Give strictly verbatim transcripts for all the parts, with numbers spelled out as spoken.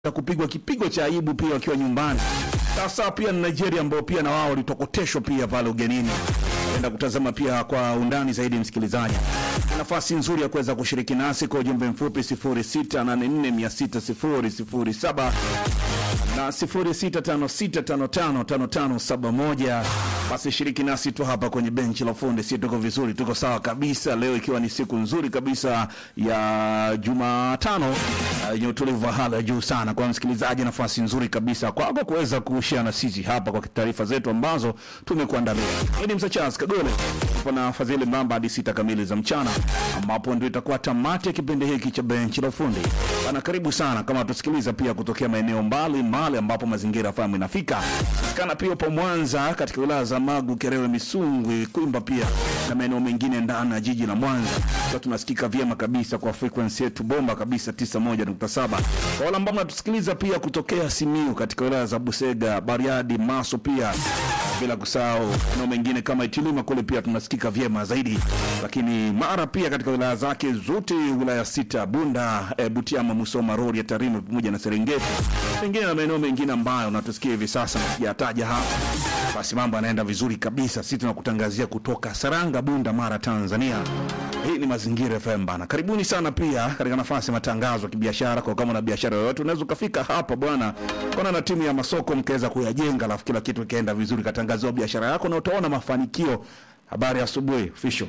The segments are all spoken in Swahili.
kupigwa kipigo cha aibu pia wakiwa nyumbani. Sasa pia Nigeria ambao pia na wao walitokoteshwa pia pale ugenini. Enda kutazama pia kwa undani zaidi msikilizaji. Nafasi nzuri ya kuweza kushiriki nasi kwa ujumbe mfupi sifuri sita nane nne sita sifuri sifuri saba na sifuri sita tano sita tano tano tano tano saba moja. Basi shiriki nasi tu hapa kwenye benchi la fundi. Sisi tuko vizuri, tuko sawa kabisa. Leo ikiwa ni siku nzuri kabisa ya Jumatano yenye uh, utulivu wa hali ya juu sana. Kwa msikilizaji, nafasi nzuri kabisa kwako kuweza kushare na sisi hapa kwa taarifa zetu ambazo tumekuandalia. Ni Msachas Kagole na Fadhili Mbamba hadi sita kamili za mchana, ambapo ndio itakuwa tamati ya kipindi hiki cha benchi la fundi. Bana, karibu sana kama tusikiliza pia kutokea maeneo mbali mbali ambapo mazingira fahamu inafika. Kana pia po Mwanza katika wilaya za Magu, Kerewe, Misungwi, Kwimba pia na maeneo mengine ndani ya jiji la Mwanza. Kwa tunasikika vyema kabisa kwa frequency yetu bomba kabisa tisa moja nukta saba. Kwa wale ambao mnatusikiliza pia kutokea Simiyu katika wilaya za Busega, Bariadi, Maso pia bila kusahau na mengine kama Itilima kule pia tunasikika vyema zaidi. Lakini Mara pia katika wilaya zake zote, wilaya sita, Bunda, e, Butiama, Musoma, Rorya, Tarime pamoja na Serengeti. Pengine na maeneo mengine ambayo unatusikia hivi sasa sijataja hapa. Basi mambo yanaenda vizuri kabisa. Sisi tunakutangazia kutoka Saranga, Bunda, Mara, Tanzania. Hii ni Mazingira F M bana. Karibuni sana pia katika nafasi ya matangazo ya kibiashara. Kwa kama na biashara yoyote unaweza kufika hapa bwana. Kuna na timu ya masoko mkaweza kuyajenga, alafu kila kitu kikaenda vizuri, katangazwa biashara yako na utaona mafanikio. Habari ya asubuhi official.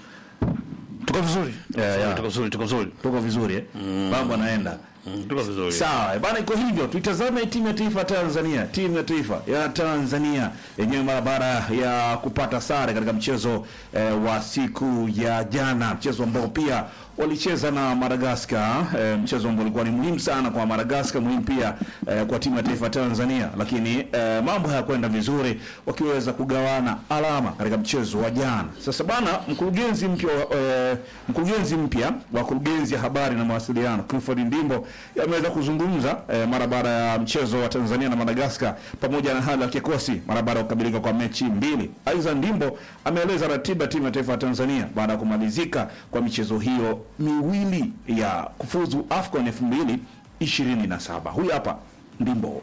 Tuko vizuri. Yeah, yeah. Tuko vizuri, tuko vizuri. Tuko vizuri eh. Mm. Mambo yanaenda. Mm, tuko vizuri. Sawa, bana, iko hivyo. Tuitazame timu ya taifa Tanzania. Timu ya taifa ya Tanzania yenyewe mara baada ya kupata sare katika mchezo eh, wa siku ya jana, mchezo ambao pia walicheza na Madagascar, e, mchezo ambao ulikuwa ni muhimu sana kwa Madagascar, muhimu pia e, kwa timu ya taifa Tanzania, lakini e, mambo hayakwenda vizuri wakiweza kugawana alama katika mchezo wa jana. Sasa bana, mkurugenzi mpya e, mkurugenzi mpya wa kurugenzi ya habari na mawasiliano Clifford Ndimbo ameweza kuzungumza e, mara baada ya mchezo wa Tanzania na Madagascar pamoja na hali ya kikosi mara baada ya kukamilika kwa mechi mbili. Aidha, Ndimbo ameeleza ratiba timu ya taifa ya Tanzania baada ya kumalizika kwa michezo hiyo miwili ya kufuzu AFCON elfu mbili ishirini na saba. Huyu hapa Ndimbo.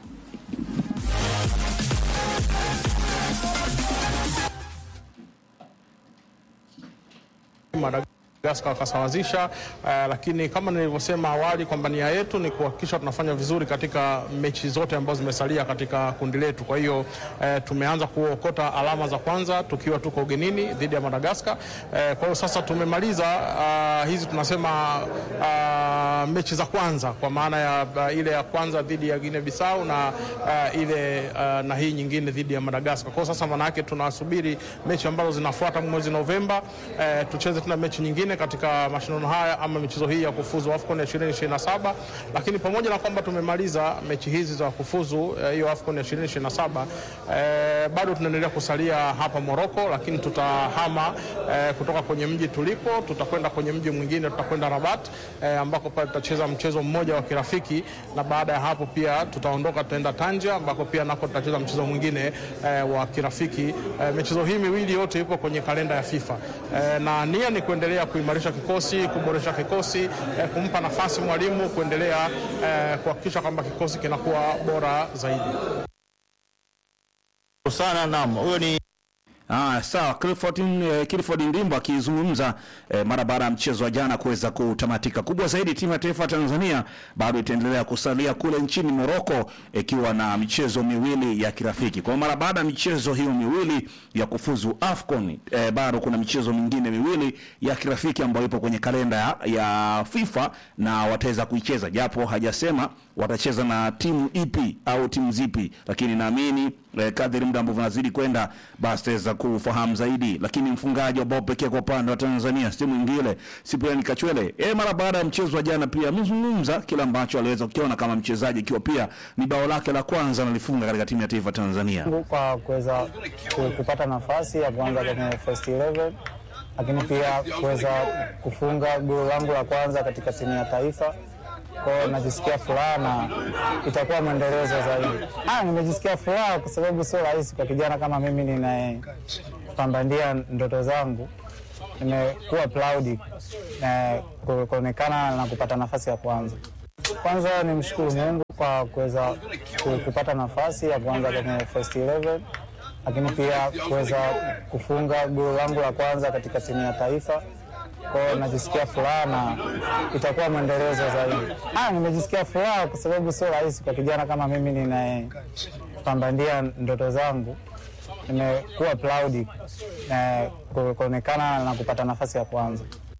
Madagascar wakasawazisha, uh, lakini kama nilivyosema awali kwamba nia yetu ni kuhakikisha tunafanya vizuri katika mechi zote ambazo zimesalia katika kundi letu. Kwa hiyo uh, tumeanza kuokota alama za kwanza tukiwa tuko ugenini dhidi ya Madagascar. Uh, kwa hiyo sasa tumemaliza uh, hizi tunasema uh, mechi za kwanza, kwa maana ya uh, ile ya kwanza dhidi ya Guinea Bissau na uh, ile uh, na hii nyingine dhidi ya Madagascar. Kwa hiyo sasa maana yake tunasubiri mechi ambazo zinafuata mwezi Novemba, uh, tucheze tena mechi nyingine katika mashindano haya ama michezo hii ya kufuzu AFCON ishirini ishirini na saba. Lakini pamoja na kwamba tumemaliza mechi hizi za kufuzu hiyo uh, AFCON ishirini ishirini na saba, uh, bado tunaendelea kusalia hapa Morocco, lakini tutahama uh, kutoka kwenye mji tulipo, tutakwenda kwenye mji mwingine, tutakwenda Rabat uh, ambako pale tutacheza mchezo mmoja wa kirafiki, na baada ya hapo pia tutaondoka tutaenda Tanja ambako pia nako tutacheza mchezo mwingine uh, wa kirafiki. Uh, michezo hii miwili yote ipo kwenye kalenda ya FIFA, uh, na nia ni kuendelea kuimarisha kikosi, kuboresha kikosi, eh, kumpa nafasi mwalimu kuendelea eh, kuhakikisha kwamba kikosi kinakuwa bora zaidi. Sana naam. Huyo ni Ah, sawa. Clifford eh, Clifford Ndimbo akizungumza eh, mara baada ya mchezo wa jana kuweza kutamatika. Kubwa zaidi, timu ya taifa Tanzania bado itaendelea kusalia kule nchini Morocco ikiwa eh, na michezo miwili ya kirafiki. Kwa mara baada ya michezo hiyo miwili ya kufuzu AFCON, eh, bado kuna michezo mingine miwili ya kirafiki ambayo ipo kwenye kalenda ya, ya FIFA na wataweza kuicheza, japo hajasema watacheza na timu ipi au timu zipi, lakini naamini eh, kadri muda ambavyo unazidi kwenda basi taweza kufahamu zaidi. Lakini mfungaji wa bao pekee kwa upande wa Tanzania si mwingine Cyprian Kachwele, eh, mara baada ya mchezo wa jana pia amezungumza kila ambacho aliweza kukiona kama mchezaji, ikiwa pia ni bao lake la kwanza analifunga katika timu ya taifa Tanzania. Kwa kuweza kupata nafasi ya kuanza kwenye first eleven, lakini pia kuweza kufunga goli langu la kwanza katika timu ya taifa. Kwa hiyo najisikia furaha na itakuwa mwendelezo zaidi. Ah, nimejisikia furaha kwa sababu sio rahisi kwa kijana kama mimi ninayepambania ndoto zangu. Nimekuwa proud na kuonekana na kupata nafasi ya kwanza. Kwanza nimshukuru Mungu kwa kuweza kupata nafasi ya kuanza kwenye first eleven, lakini pia kuweza kufunga goli langu la kwanza katika timu ya taifa. Kwa hiyo najisikia furaha na itakuwa mwendelezo zaidi. Ah, nimejisikia furaha kwa sababu sio rahisi kwa kijana kama mimi ninayepambania ndoto zangu. Nimekuwa proud na kuonekana na kupata nafasi ya kwanza.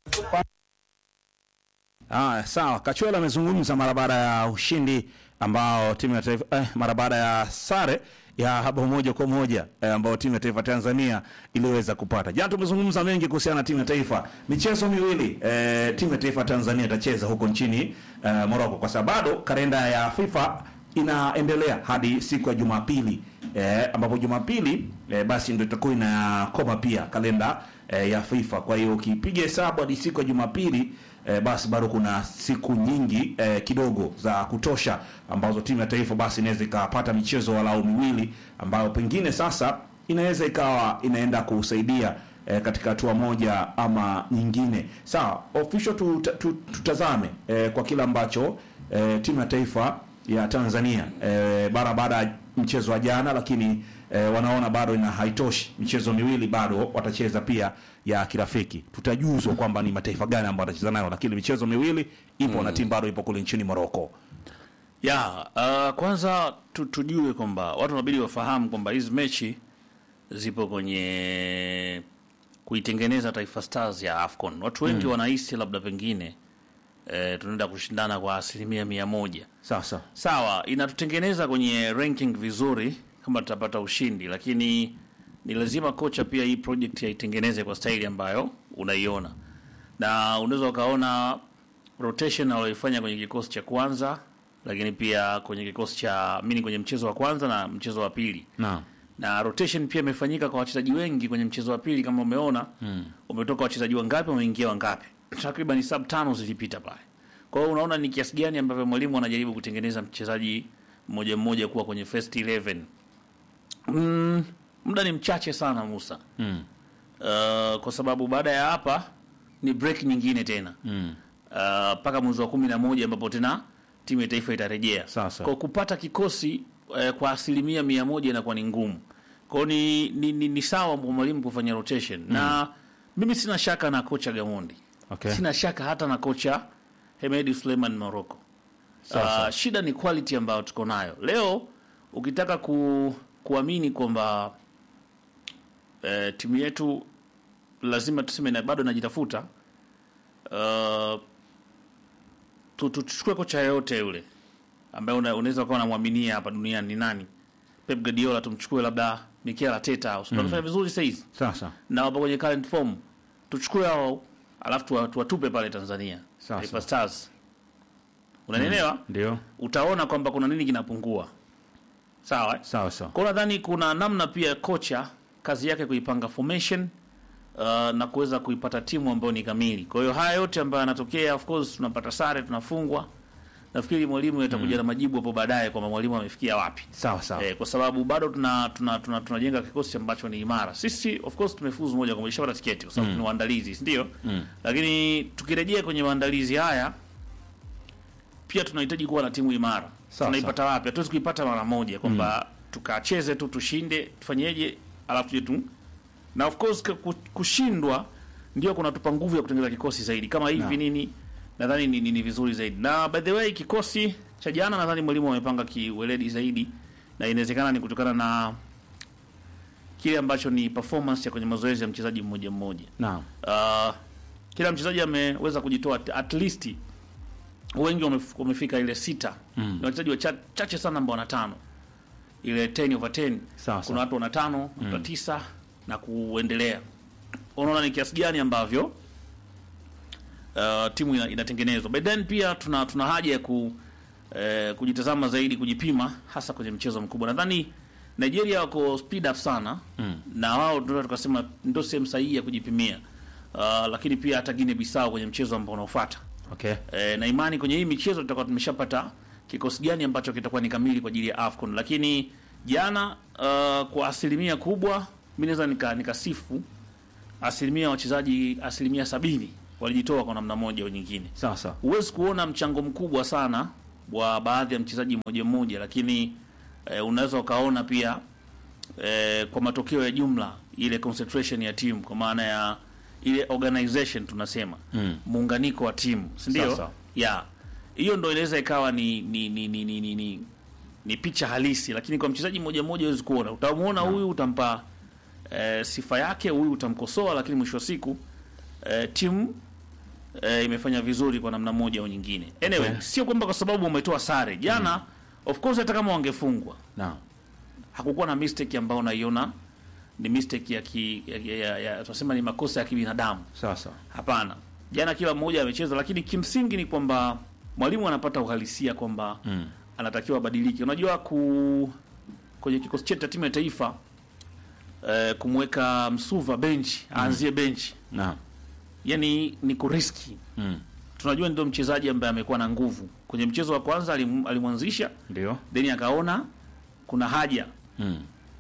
Ah, sawa. Kachwela amezungumza mara baada ya ushindi ambao timu ya taifa eh, mara baada ya sare ya bao moja kwa moja eh, ambao timu ya taifa Tanzania iliweza kupata. Jana tumezungumza mengi kuhusiana na timu ya taifa. Michezo miwili eh, timu ya taifa Tanzania itacheza huko nchini eh, Morocco, kwa sababu bado kalenda ya FIFA inaendelea hadi siku ya Jumapili eh, ambapo Jumapili eh, basi ndio itakuwa inakoma pia kalenda eh, ya FIFA. Kwa hiyo ukipiga hesabu hadi siku ya Jumapili eh, basi bado kuna siku nyingi eh, kidogo za kutosha ambazo timu ya taifa basi inaweza ikapata michezo walau miwili ambayo pengine sasa inaweza ikawa inaenda kusaidia eh, katika hatua moja ama nyingine. Sawa, official tuta, tutazame eh, kwa kila ambacho eh, timu ya taifa ya Tanzania eh, bara baada ya mchezo wa jana, lakini eh, wanaona bado ina haitoshi, michezo miwili bado watacheza pia ya kirafiki. Tutajuzwa kwamba ni mataifa gani ambayo watacheza nayo, lakini michezo miwili ipo mm. na timu bado ipo kule nchini Morocco. Ya, uh, kwanza tu, tujue kwamba watu wanabidi wafahamu kwamba hizi mechi zipo kwenye kuitengeneza Taifa Stars ya AFCON. Watu wengi mm. wanahisi labda pengine eh, tunaenda kushindana kwa asilimia mia moja. Sasa sawa, inatutengeneza kwenye ranking vizuri kama tutapata ushindi, lakini ni lazima kocha pia hii project yaitengeneze kwa staili ambayo unaiona. Na unaweza ukaona rotation walioifanya kwenye kikosi cha kwanza, lakini pia kwenye kikosi cha mimi kwenye mchezo wa kwanza na mchezo wa pili. Naam. Na rotation pia imefanyika kwa wachezaji wengi kwenye mchezo wa pili kama umeona. Mm. Umetoka wachezaji wangapi wameingia wangapi? Takriban sub tano zilipita pale. Kwa hiyo unaona ni kiasi gani ambavyo mwalimu anajaribu kutengeneza mchezaji mmoja mmoja kuwa kwenye first eleven. Mm, muda ni mchache sana Musa. Mm. Uh, kwa sababu baada ya hapa ni break nyingine tena. Mm. Uh, paka mwezi wa kumi na moja ambapo tena timu ya taifa itarejea. Kwa kupata kikosi uh, kwa asilimia mia moja inakuwa ni ngumu. Kwa ni ni, ni, ni sawa kwa mwalimu kufanya rotation. Mm. Na mimi sina shaka na kocha Gamondi. Okay. Sina shaka hata na kocha Hemedi Suleiman Morocco. Uh, shida ni quality ambayo tuko nayo. Leo ukitaka ku, kuamini kwamba uh, timu yetu lazima tuseme na bado najitafuta, uh, tuchukue kocha yote yule ambaye unaweza kuwa unamwaminia hapa duniani ni nani? Pep Guardiola tumchukue, labda Mikel Arteta au mm. tunafanya vizuri sasa hizi. Sasa na wapo kwenye current form. Tuchukue hao alafu tuwatupe pale Tanzania. Taifa Stars. Unanielewa? Mm. Ndio. Utaona kwamba kuna nini kinapungua. Sawa? Sawa sawa. Kwa nadhani kuna namna pia kocha kazi yake kuipanga formation uh, na kuweza kuipata timu ambayo ni kamili. Kwa hiyo haya yote ambayo yanatokea, of course tunapata sare, tunafungwa. Nafikiri mwalimu atakuja mm. na majibu hapo baadaye kwamba mwalimu amefikia wapi. Sawa sawa. Eh, kwa sababu bado tuna tuna tunajenga tuna, tuna kikosi ambacho ni imara. Sisi of course tumefuzu moja kwa moja kwa tiketi kwa sababu mm. ni waandalizi, ndio? Mm. Lakini tukirejea kwenye maandalizi haya pia tunahitaji kuwa na timu imara. Tunaipata wapi? Hatuwezi kuipata mara moja kwamba mm. tukacheze tu tushinde, tufanyeje alafu tuje tu. Na of course kushindwa ndio kunatupa nguvu ya kutengeneza kikosi zaidi. Kama hivi no. nini nadhani ni, ni, ni vizuri zaidi. Na by the way kikosi cha jana nadhani mwalimu amepanga kiweledi zaidi, na inawezekana ni kutokana na kile ambacho ni performance ya kwenye mazoezi ya mchezaji mmoja mmoja. Naam. Uh, kila mchezaji ameweza kujitoa at least, wengi wamefika ile sita. Mm. Ni wachezaji wachache sana ambao wana tano. Ile ten over ten. Sawa, kuna watu wana tano, mm. watu tisa na kuendelea. Unaona ni kiasi gani ambavyo Uh, timu inatengenezwa. But then pia tuna tuna haja ya ku uh, kujitazama zaidi, kujipima hasa kwenye mchezo mkubwa. Nadhani Nigeria wako speed up sana mm. na wao ndio tukasema ndio sehemu sahihi ya kujipimia. Uh, lakini pia hata Guinea Bissau kwenye mchezo ambao unaofuata. Okay. Uh, na imani kwenye hii michezo tutakuwa tumeshapata kikosi gani ambacho kitakuwa ni kamili kwa ajili ya AFCON. Lakini jana uh, kwa asilimia kubwa mimi naweza nika nikasifu asilimia wachezaji asilimia sabini walijitoa kwa namna moja au nyingine. Sasa huwezi kuona mchango mkubwa sana wa baadhi ya mchezaji mmoja mmoja, lakini eh, unaweza ukaona pia eh, kwa matokeo ya jumla ile concentration ya timu, kwa maana ya ile organization tunasema Mm. muunganiko wa timu, si ndio? Sasa. Yeah. Hiyo ndio inaweza ikawa ni ni ni ni, ni, ni, ni ni picha halisi, lakini kwa mchezaji mmoja mmoja huwezi kuona. Utamuona huyu utampa eh, sifa yake, huyu utamkosoa, lakini mwisho wa siku eh, timu eh, imefanya vizuri kwa namna moja au nyingine. Anyway, Okay. sio kwamba kwa sababu umetoa sare jana, of course hata kama wangefungwa Naam. hakukuwa na mistake ambayo unaiona ni mistake ya ki, ya, ya, ya, ya tunasema ni makosa ya kibinadamu. Sasa. Hapana, jana kila mmoja amecheza, lakini kimsingi ni kwamba mwalimu anapata uhalisia kwamba Mm. anatakiwa abadilike. Unajua ku kwenye kikosi chetu cha timu ya taifa eh, kumweka Msuva bench aanzie bench, Naam. yani ni kuriski. Mm. Tunajua ndio mchezaji ambaye amekuwa na nguvu kwenye mchezo wa kwanza, alim, alimwanzisha Ndio. then akaona kuna haja Mm.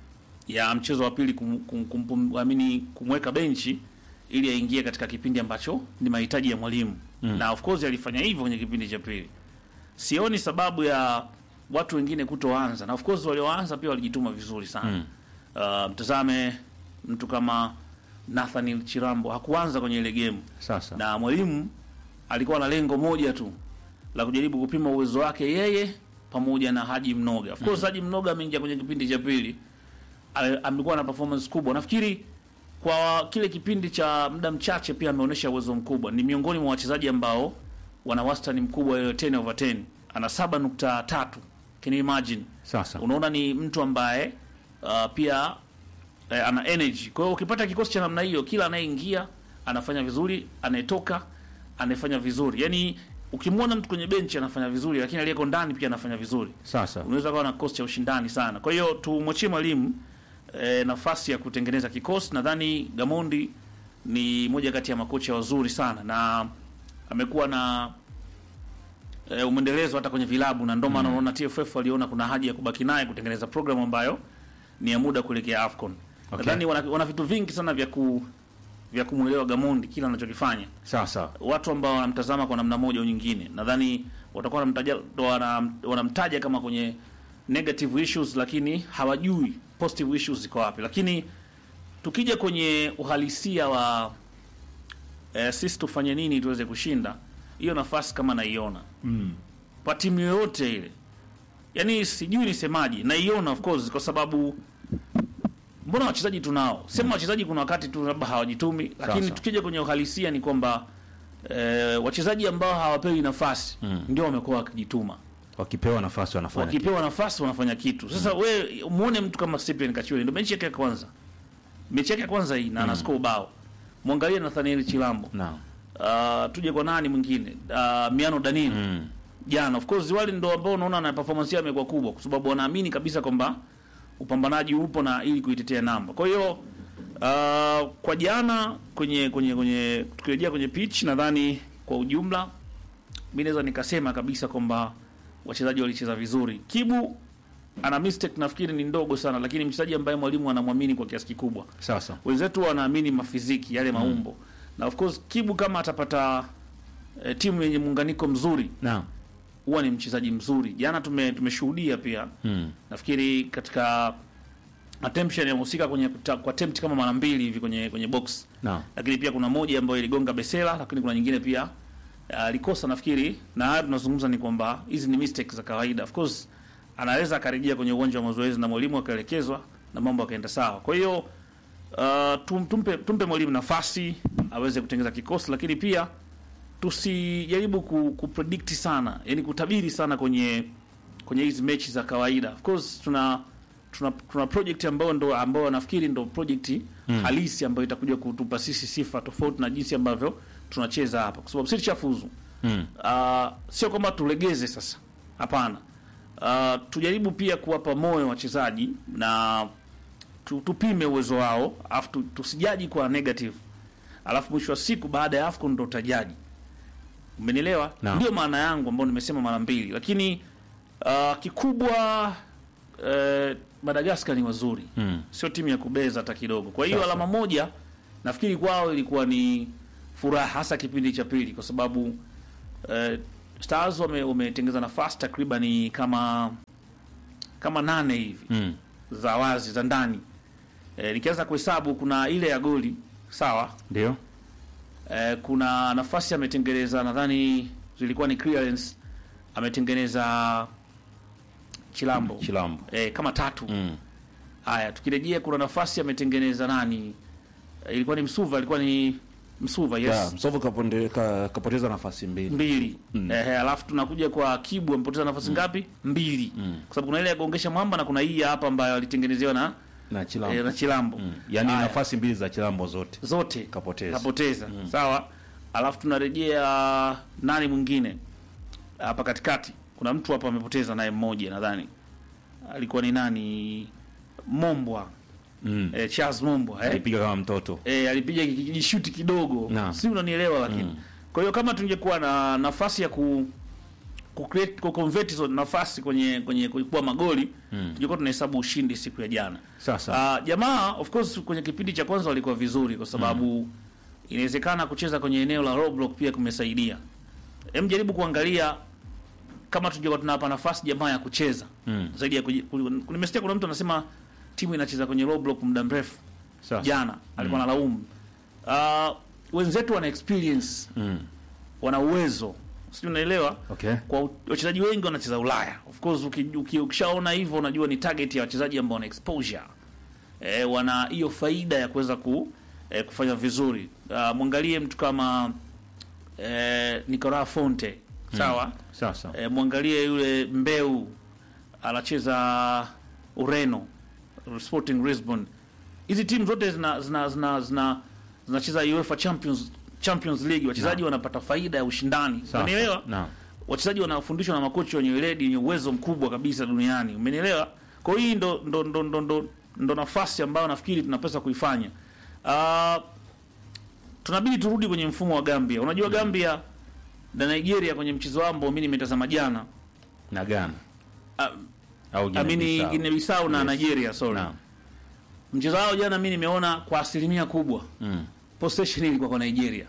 ya mchezo wa pili kum, kum, kum, kum, amini kumweka benchi ili aingie katika kipindi ambacho ni mahitaji ya mwalimu. Mm. Na of course alifanya hivyo kwenye kipindi cha pili. Sioni sababu ya watu wengine kutoanza, na of course walioanza pia walijituma vizuri sana. Mm. Uh, mtazame mtu kama Nathaniel Chirambo hakuanza kwenye ile game, Sasa. na mwalimu alikuwa na lengo moja tu la kujaribu kupima uwezo wake yeye pamoja na Haji Mnoga. Of course Haji Mnoga ameingia kwenye kipindi cha pili, ame- amekuwa na performance kubwa. Nafikiri kwa kile kipindi cha muda mchache pia ameonyesha uwezo mkubwa. Ni miongoni mwa wachezaji ambao wana wastani mkubwa ile ten over ten. Ana saba nukta tatu. Can you imagine? Sasa. Unaona ni mtu ambaye uh, pia eh, ana energy. Kwa hiyo ukipata kikosi cha namna hiyo, kila anayeingia anafanya vizuri, anayetoka anafanya vizuri. Yaani ukimwona mtu kwenye benchi anafanya vizuri, lakini aliyeko ndani pia anafanya vizuri, Sasa. unaweza kuwa na kikosi cha ushindani sana. Kwa hiyo tumwachie mwalimu e, nafasi ya kutengeneza kikosi. Nadhani Gamondi ni moja kati ya makocha wazuri sana na amekuwa na e, umwendelezo hata kwenye vilabu, na ndio maana unaona T F F waliona kuna haja ya kubaki naye kutengeneza programu ambayo ni ya muda kuelekea AFCON. Okay. Nadhani wana, wana vitu vingi sana vya ku vya kumuelewa Gamondi kila anachokifanya. Sasa. Watu ambao wanamtazama kwa namna moja au nyingine, nadhani watakuwa wanamtaja wana- wanamtaja kama kwenye negative issues, lakini hawajui positive issues ziko wapi. Lakini tukija kwenye uhalisia wa eh, sisi tufanye nini tuweze kushinda, hiyo nafasi kama naiona Mm. kwa timu yoyote ile, yaani sijui nisemaje, naiona of course, kwa sababu mbona wachezaji tunao, sema wachezaji kuna wakati tu labda hawajitumi, lakini Sasa. tukija kwenye uhalisia ni kwamba eh, wachezaji ambao hawapewi nafasi Mm. ndio wamekuwa wakijituma, Wakipewa nafasi wanafanya. wakipewa nafasi wanafanya kitu. Sasa we muone mtu kama Cyprian Kachwele, ndio mechi yake ya kwanza, mechi yake ya kwanza hii na anascore ubao. Mwangalie Nathaniel Chilambo. Naam. Uh, tuje kwa nani mwingine? Uh, Miano Danilo. Mm. Jana of course wale ndio ambao unaona na performance yao imekuwa kubwa, kwa sababu wanaamini kabisa kwamba upambanaji upo na ili kuitetea namba. Kwa hiyo uh, kwa jana kwenye kwenye kwenye tukirejea kwenye pitch, nadhani kwa ujumla mimi naweza nikasema kabisa kwamba wachezaji walicheza vizuri. Kibu ana mistake nafikiri ni ndogo sana, lakini mchezaji ambaye mwalimu anamwamini kwa kiasi kikubwa. Sasa. Wenzetu wanaamini mafiziki yale maumbo. Na of course Kibu kama atapata eh, timu yenye muunganiko mzuri, Naam. huwa ni mchezaji mzuri. Jana tume tumeshuhudia pia Mm. nafikiri katika attemption ya mhusika kwenye kuta- kwa attempt kama mara mbili hivi kwenye kwenye box, Naam. lakini pia kuna moja ambayo iligonga Besela, lakini kuna nyingine pia alikosa nafikiri. Na haya tunazungumza ni kwamba hizi ni mistakes za kawaida. Of course anaweza akarejea kwenye uwanja wa mazoezi na mwalimu akaelekezwa na mambo akaenda sawa. Kwa hiyo uh, tum, tumpe tumpe mwalimu nafasi aweze kutengeneza kikosi, lakini pia tusijaribu ku, kupredict sana, yani kutabiri sana kwenye kwenye hizi mechi za kawaida. Of course tuna tuna, tuna project ambayo ndo ambayo nafikiri ndo project mm. halisi ambayo itakuja kutupa sisi sifa tofauti na jinsi ambavyo tunacheza hapa, kwa sababu sisi chafuzu. Mm. Uh, sio kwamba tulegeze sasa, hapana. Uh, tujaribu pia kuwapa moyo wachezaji na tu, tupime uwezo wao, afu tu, tusijaji kwa negative, alafu mwisho wa siku baada ya AFCON ndo utajaji. Umenielewa? No. Ndio maana yangu ambayo nimesema mara mbili, lakini uh, kikubwa uh, Madagascar ni wazuri Mm. sio timu ya kubeza hata kidogo. Kwa hiyo Sasa. alama moja nafikiri kwao ilikuwa ni furaha, hasa kipindi cha pili, kwa sababu uh, Stars wame umetengeza nafasi takriban kama kama nane hivi Mm. za wazi za ndani. E, nikianza kuhesabu kuna ile ya goli, sawa? Ndio. E, kuna nafasi ametengeneza nadhani zilikuwa ni clearance, ametengeneza Chilambo. Chilambo. E, kama tatu. Mm. Haya, tukirejea kuna nafasi ametengeneza nani? E, ilikuwa ni Msuva, ilikuwa ni Msuva, yes. Yeah, Msovu kaponde, ka, kapoteza nafasi mbili. Mbili. Mm. Eh, alafu tunakuja kwa Kibu amepoteza nafasi ngapi? Mbili. Mm. Kwa sababu kuna ile ya kuongesha mwamba na kuna hii hapa ambayo alitengenezewa na Na Chilambo. eh, na Chilambo. Mm. Yaani Haya, nafasi mbili za Chilambo zote. zote Kapoteza. Kapoteza. Sawa. Alafu tunarejea nani mwingine? Hapa katikati. Kuna mtu hapa amepoteza naye mmoja nadhani. Alikuwa ni nani? Mombwa. Mm. Eh, Charles Mombwa, eh. Alipiga kama mtoto. Eh, alipiga kijishuti kidogo. Naam. Si unanielewa lakini. Mm. Kwa hiyo kama tungekuwa na nafasi ya ku ku create ku convert hizo nafasi kwenye kwenye kuwa magoli, Mm. tungekuwa tunahesabu ushindi siku ya jana. Sasa. Ah, jamaa of course kwenye kipindi cha kwanza walikuwa vizuri kwa sababu inawezekana kucheza kwenye eneo la low block pia kumesaidia. Hem, jaribu kuangalia kama tungekuwa tunawapa nafasi jamaa ya kucheza. Mm. Zaidi ya kuji- ku- nimesikia kuna mtu anasema timu inacheza kwenye low block muda mrefu. Sasa. Jana alikuwa analaumu. Ah, wenzetu wana experience, Mm. wana uwezo. Sio, unaelewa? Okay. Kwa u- wachezaji wengi wanacheza Ulaya. Of course uki- uki- ukishaona hivyo unajua ni target ya wachezaji ambao wana exposure. Eh, wana hiyo faida ya kuweza ku eh, kufanya vizuri. Uh, mwangalie mtu kama eh, Nicolas Fonte. Sawa? Sasa. Eh, mwangalie yule Mbeu anacheza Ureno, Sporting Lisbon. Hizi timu zote zina zina zina zina zinacheza UEFA Champions Champions League. Wachezaji wanapata faida ya ushindani. Sasa. Unanielewa? Naam. Wachezaji wanafundishwa na makocha wenye weledi, wenye uwezo mkubwa kabisa duniani. Umenielewa? Kwa hiyo hii ndo ndo ndo ndo, ndo, ndo nafasi ambayo nafikiri tunapaswa kuifanya. Ah, tunabidi turudi kwenye mfumo wa Gambia. Unajua Gambia na Nigeria kwenye mchezo wao ambao mimi nimetazama jana. Na Ghana. Ah, Au Guinea amini Bissau. Guinea Bissau na Yes. Nigeria, sorry. Naam. Mchezo wao jana mimi nimeona kwa asilimia kubwa Mm. possession ilikuwa kwa Nigeria.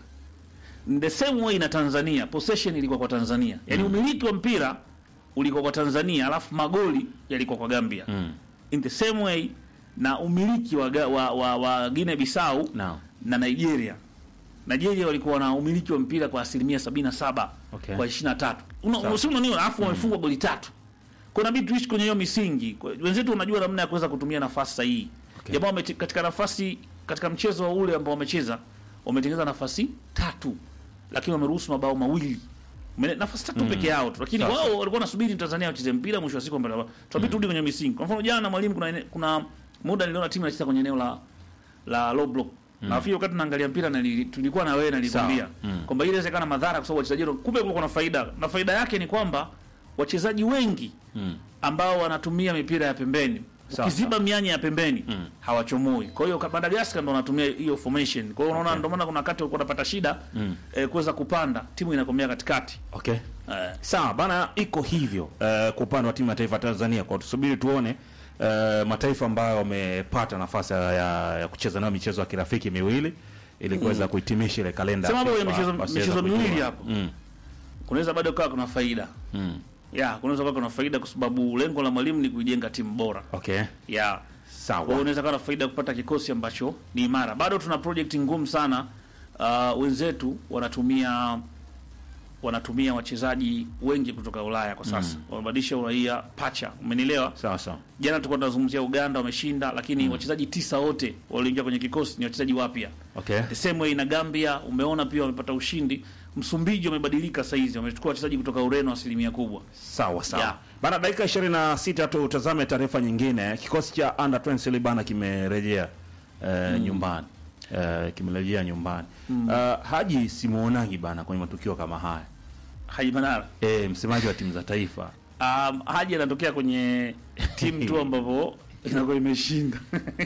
The same way na Tanzania, possession ilikuwa kwa Tanzania. Yaani umiliki wa mpira ulikuwa kwa Tanzania, alafu magoli yalikuwa kwa Gambia. Mm. In the same way na umiliki wa ga- wa, wa, wa Guinea Bissau Naam. na Nigeria. Nigeria walikuwa na umiliki wa mpira kwa asilimia sabini na saba Okay. kwa ishirini na tatu. Una Sawa. unasema nini? Alafu wamefungwa goli tatu. Kwa hiyo inabidi tuishi kwenye hiyo misingi. Kwa- Wenzetu wanajua namna ya kuweza kutumia nafasi sahihi. Okay. Jamaa wameti- katika nafasi katika mchezo ule ambao wamecheza wametengeneza nafasi tatu lakini wameruhusu mabao mawili. Mene, nafasi tatu peke yao tu. Lakini Sawa. wao walikuwa wanasubiri Tanzania wacheze mpira, mwisho wa siku mbele. Tunabidi turudi kwenye misingi. Kwa mfano jana mwalimu kuna ene- kuna muda niliona timu inacheza kwenye eneo la la low block. Na nafikiri wakati naangalia mpira na nili- tulikuwa na wewe na nilikwambia Sawa. Mm. kwamba ile inawezekana madhara kwa sababu wachezaji kumbe kulikuwa kuna faida. Na faida yake ni kwamba wachezaji wengi Mm. ambao wanatumia mipira ya pembeni, Sawa, ukiziba mianya ya pembeni Mm. hawachomoi. Kwa hiyo Madagascar ndo wanatumia hiyo formation. Kwa hiyo unaona ndio maana kuna wakati walikuwa wanapata shida Mm. eh, kuweza kupanda, timu inakomea katikati. Okay. Eh, Sawa bana, iko hivyo uh, kwa upande wa timu ya taifa ya Tanzania. Kwa tusubiri tuone uh, mataifa ambayo wamepata nafasi ya, ya, ya kucheza nayo michezo ya kirafiki miwili ili kuweza kuhitimisha ile kalenda. Sema ya hapo FIFA, michezo wasiweza michezo kujua. miwili hapo. Mm. Kunaweza bado kuwa kuna faida. Mm. Ya, kunaweza kuwa kuna faida kwa sababu lengo la mwalimu ni kuijenga timu bora. Okay. Ya. Kwa hiyo Sawa. unaweza kuwa na faida kupata kikosi ambacho ni imara. Bado tuna project ngumu sana. Uh, wenzetu wanatumia wanatumia wachezaji wengi kutoka Ulaya kwa sasa. Wamebadilisha uraia pacha. Umenielewa? Sawa sawa. Jana tulikuwa tunazungumzia Uganda wameshinda, lakini wachezaji tisa wote walioingia kwenye kikosi ni wachezaji wapya. Okay. The same way na Gambia umeona pia wamepata ushindi. Msumbiji wamebadilika saizi, wamechukua wachezaji kutoka Ureno asilimia kubwa. Sawa sawa. Yeah. Bana, dakika ishirini na sita tu utazame taarifa nyingine. Kikosi cha under twenty bana kimerejea uh, nyumbani. Uh, kimerejea nyumbani. Uh, Haji simuonagi bana kwenye matukio kama haya. Haji Manara. Eh, msemaji wa timu za taifa. Um, Haji anatokea kwenye timu tu ambapo inakuwa imeshinda.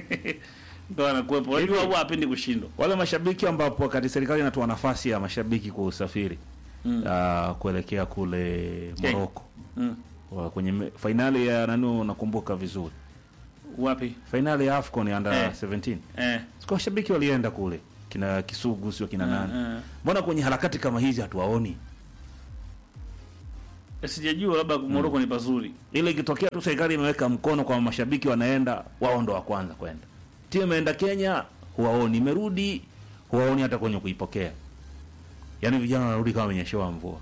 Ndio anakuwepo. Unajua huwa hapendi kushindwa. Wale mashabiki ambapo wakati serikali inatoa nafasi ya mashabiki kwa usafiri mm. uh, kuelekea kule Morocco. Mm. Wa- Kwenye me- finali ya nani nakumbuka vizuri. Wapi? Finali ya AFCON ya under Eh. seventeen. Eh. Kwa washabiki walienda kule. Kina Kisugu sio kina nani. eh. Mbona kwenye harakati kama hizi hatuwaoni? Sijajua labda Morocco ni pazuri. Ile ikitokea tu serikali imeweka mkono kwa mashabiki wanaenda, wao ndo wa kwanza kwenda. Timu imeenda Kenya, huwaoni, imerudi huwaoni hata kwenye kuipokea. Yaani vijana wanarudi kama wamenyeshewa mvua.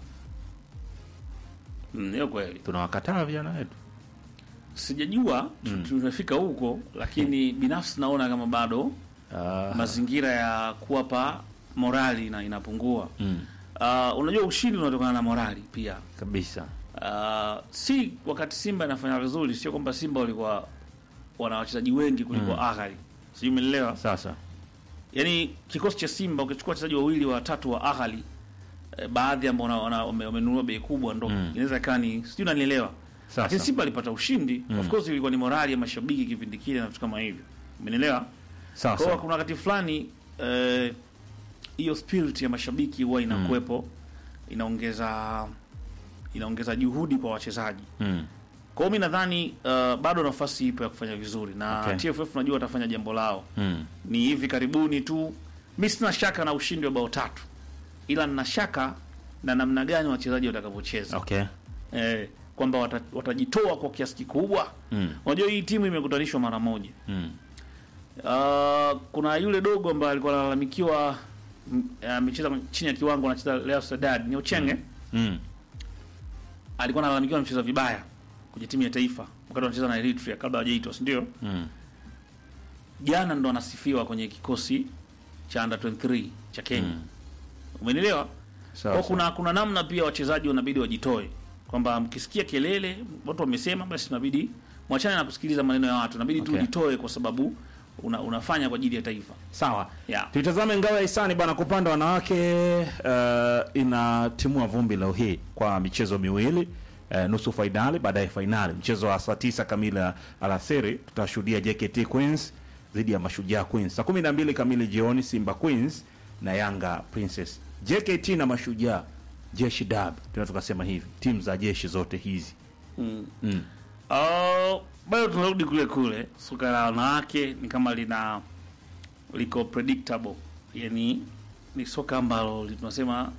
Mm, hiyo kweli. Tunawakataa vijana wetu. Sijajua mm. tunafika huko, lakini binafsi naona kama bado Ah. mazingira ya kuwapa morali na inapungua. Mm. Uh, unajua ushindi unatokana na morali pia. Kabisa. Uh, si wakati Simba inafanya vizuri, sio kwamba Simba walikuwa wana wachezaji wengi kuliko mm. Ahly. Sio, umeelewa? Sasa. Yaani kikosi cha Simba ukichukua wachezaji wawili watatu wa Ahly, eh, baadhi ambao wamenunua bei kubwa ndo mm. inaweza kaa ni sio, unanielewa? Lakini Simba alipata ushindi, mm. of course ilikuwa ni morali ya mashabiki kipindi kile na vitu kama hivyo. Umeelewa? Sasa. Kwa kuna wakati fulani eh, hiyo spirit ya mashabiki huwa inakuepo, mm. inaongeza inaongeza juhudi kwa wachezaji. Mm. Kwa hiyo mimi nadhani uh, bado nafasi ipo ya kufanya vizuri na Okay. T F F najua watafanya jambo lao. Mm. Ni hivi karibuni tu. Mimi sina shaka na ushindi wa bao tatu. Ila nina shaka na namna gani wachezaji watakavyocheza. Okay. Eh, kwamba wata, watajitoa kwa kiasi kikubwa. Mm. Unajua hii timu imekutanishwa mara moja. Mm. Uh, kuna yule dogo ambaye alikuwa analalamikiwa amecheza uh, chini ya kiwango, anacheza Real Sociedad, ni Ochenge. Mm. Alikuwa analalamikiwa anacheza vibaya kwenye timu ya taifa wakati anacheza na Eritrea kabla hajaitwa, si ndio? Mm. Jana ndo anasifiwa kwenye kikosi cha under twenty-three cha Kenya. Mm. Umeelewa? Kwa kuna kuna namna pia wachezaji wanabidi wajitoe. Kwamba mkisikia kelele, watu wamesema, basi tunabidi mwachane na kusikiliza maneno ya watu. Inabidi Okay. tu ujitoe kwa sababu una, unafanya kwa ajili ya taifa. Sawa. Yeah. Tutazame ngao ya hisani bana, kwa upande wanawake uh, inatimua vumbi leo hii kwa michezo miwili, uh, nusu finali baadaye finali. Mchezo wa saa tisa kamili alasiri tutashuhudia J K T Queens dhidi ya Mashujaa Queens. Saa kumi na mbili kamili jioni Simba Queens na Yanga Princess. J K T na Mashujaa, Jeshi Dab. Tunaweza kusema hivi, timu za jeshi zote hizi. Mm. Mm. Uh, bado tunarudi kule kule. Soka la wanawake ni kama lina liko predictable. Yaani ni soka ambalo tunasema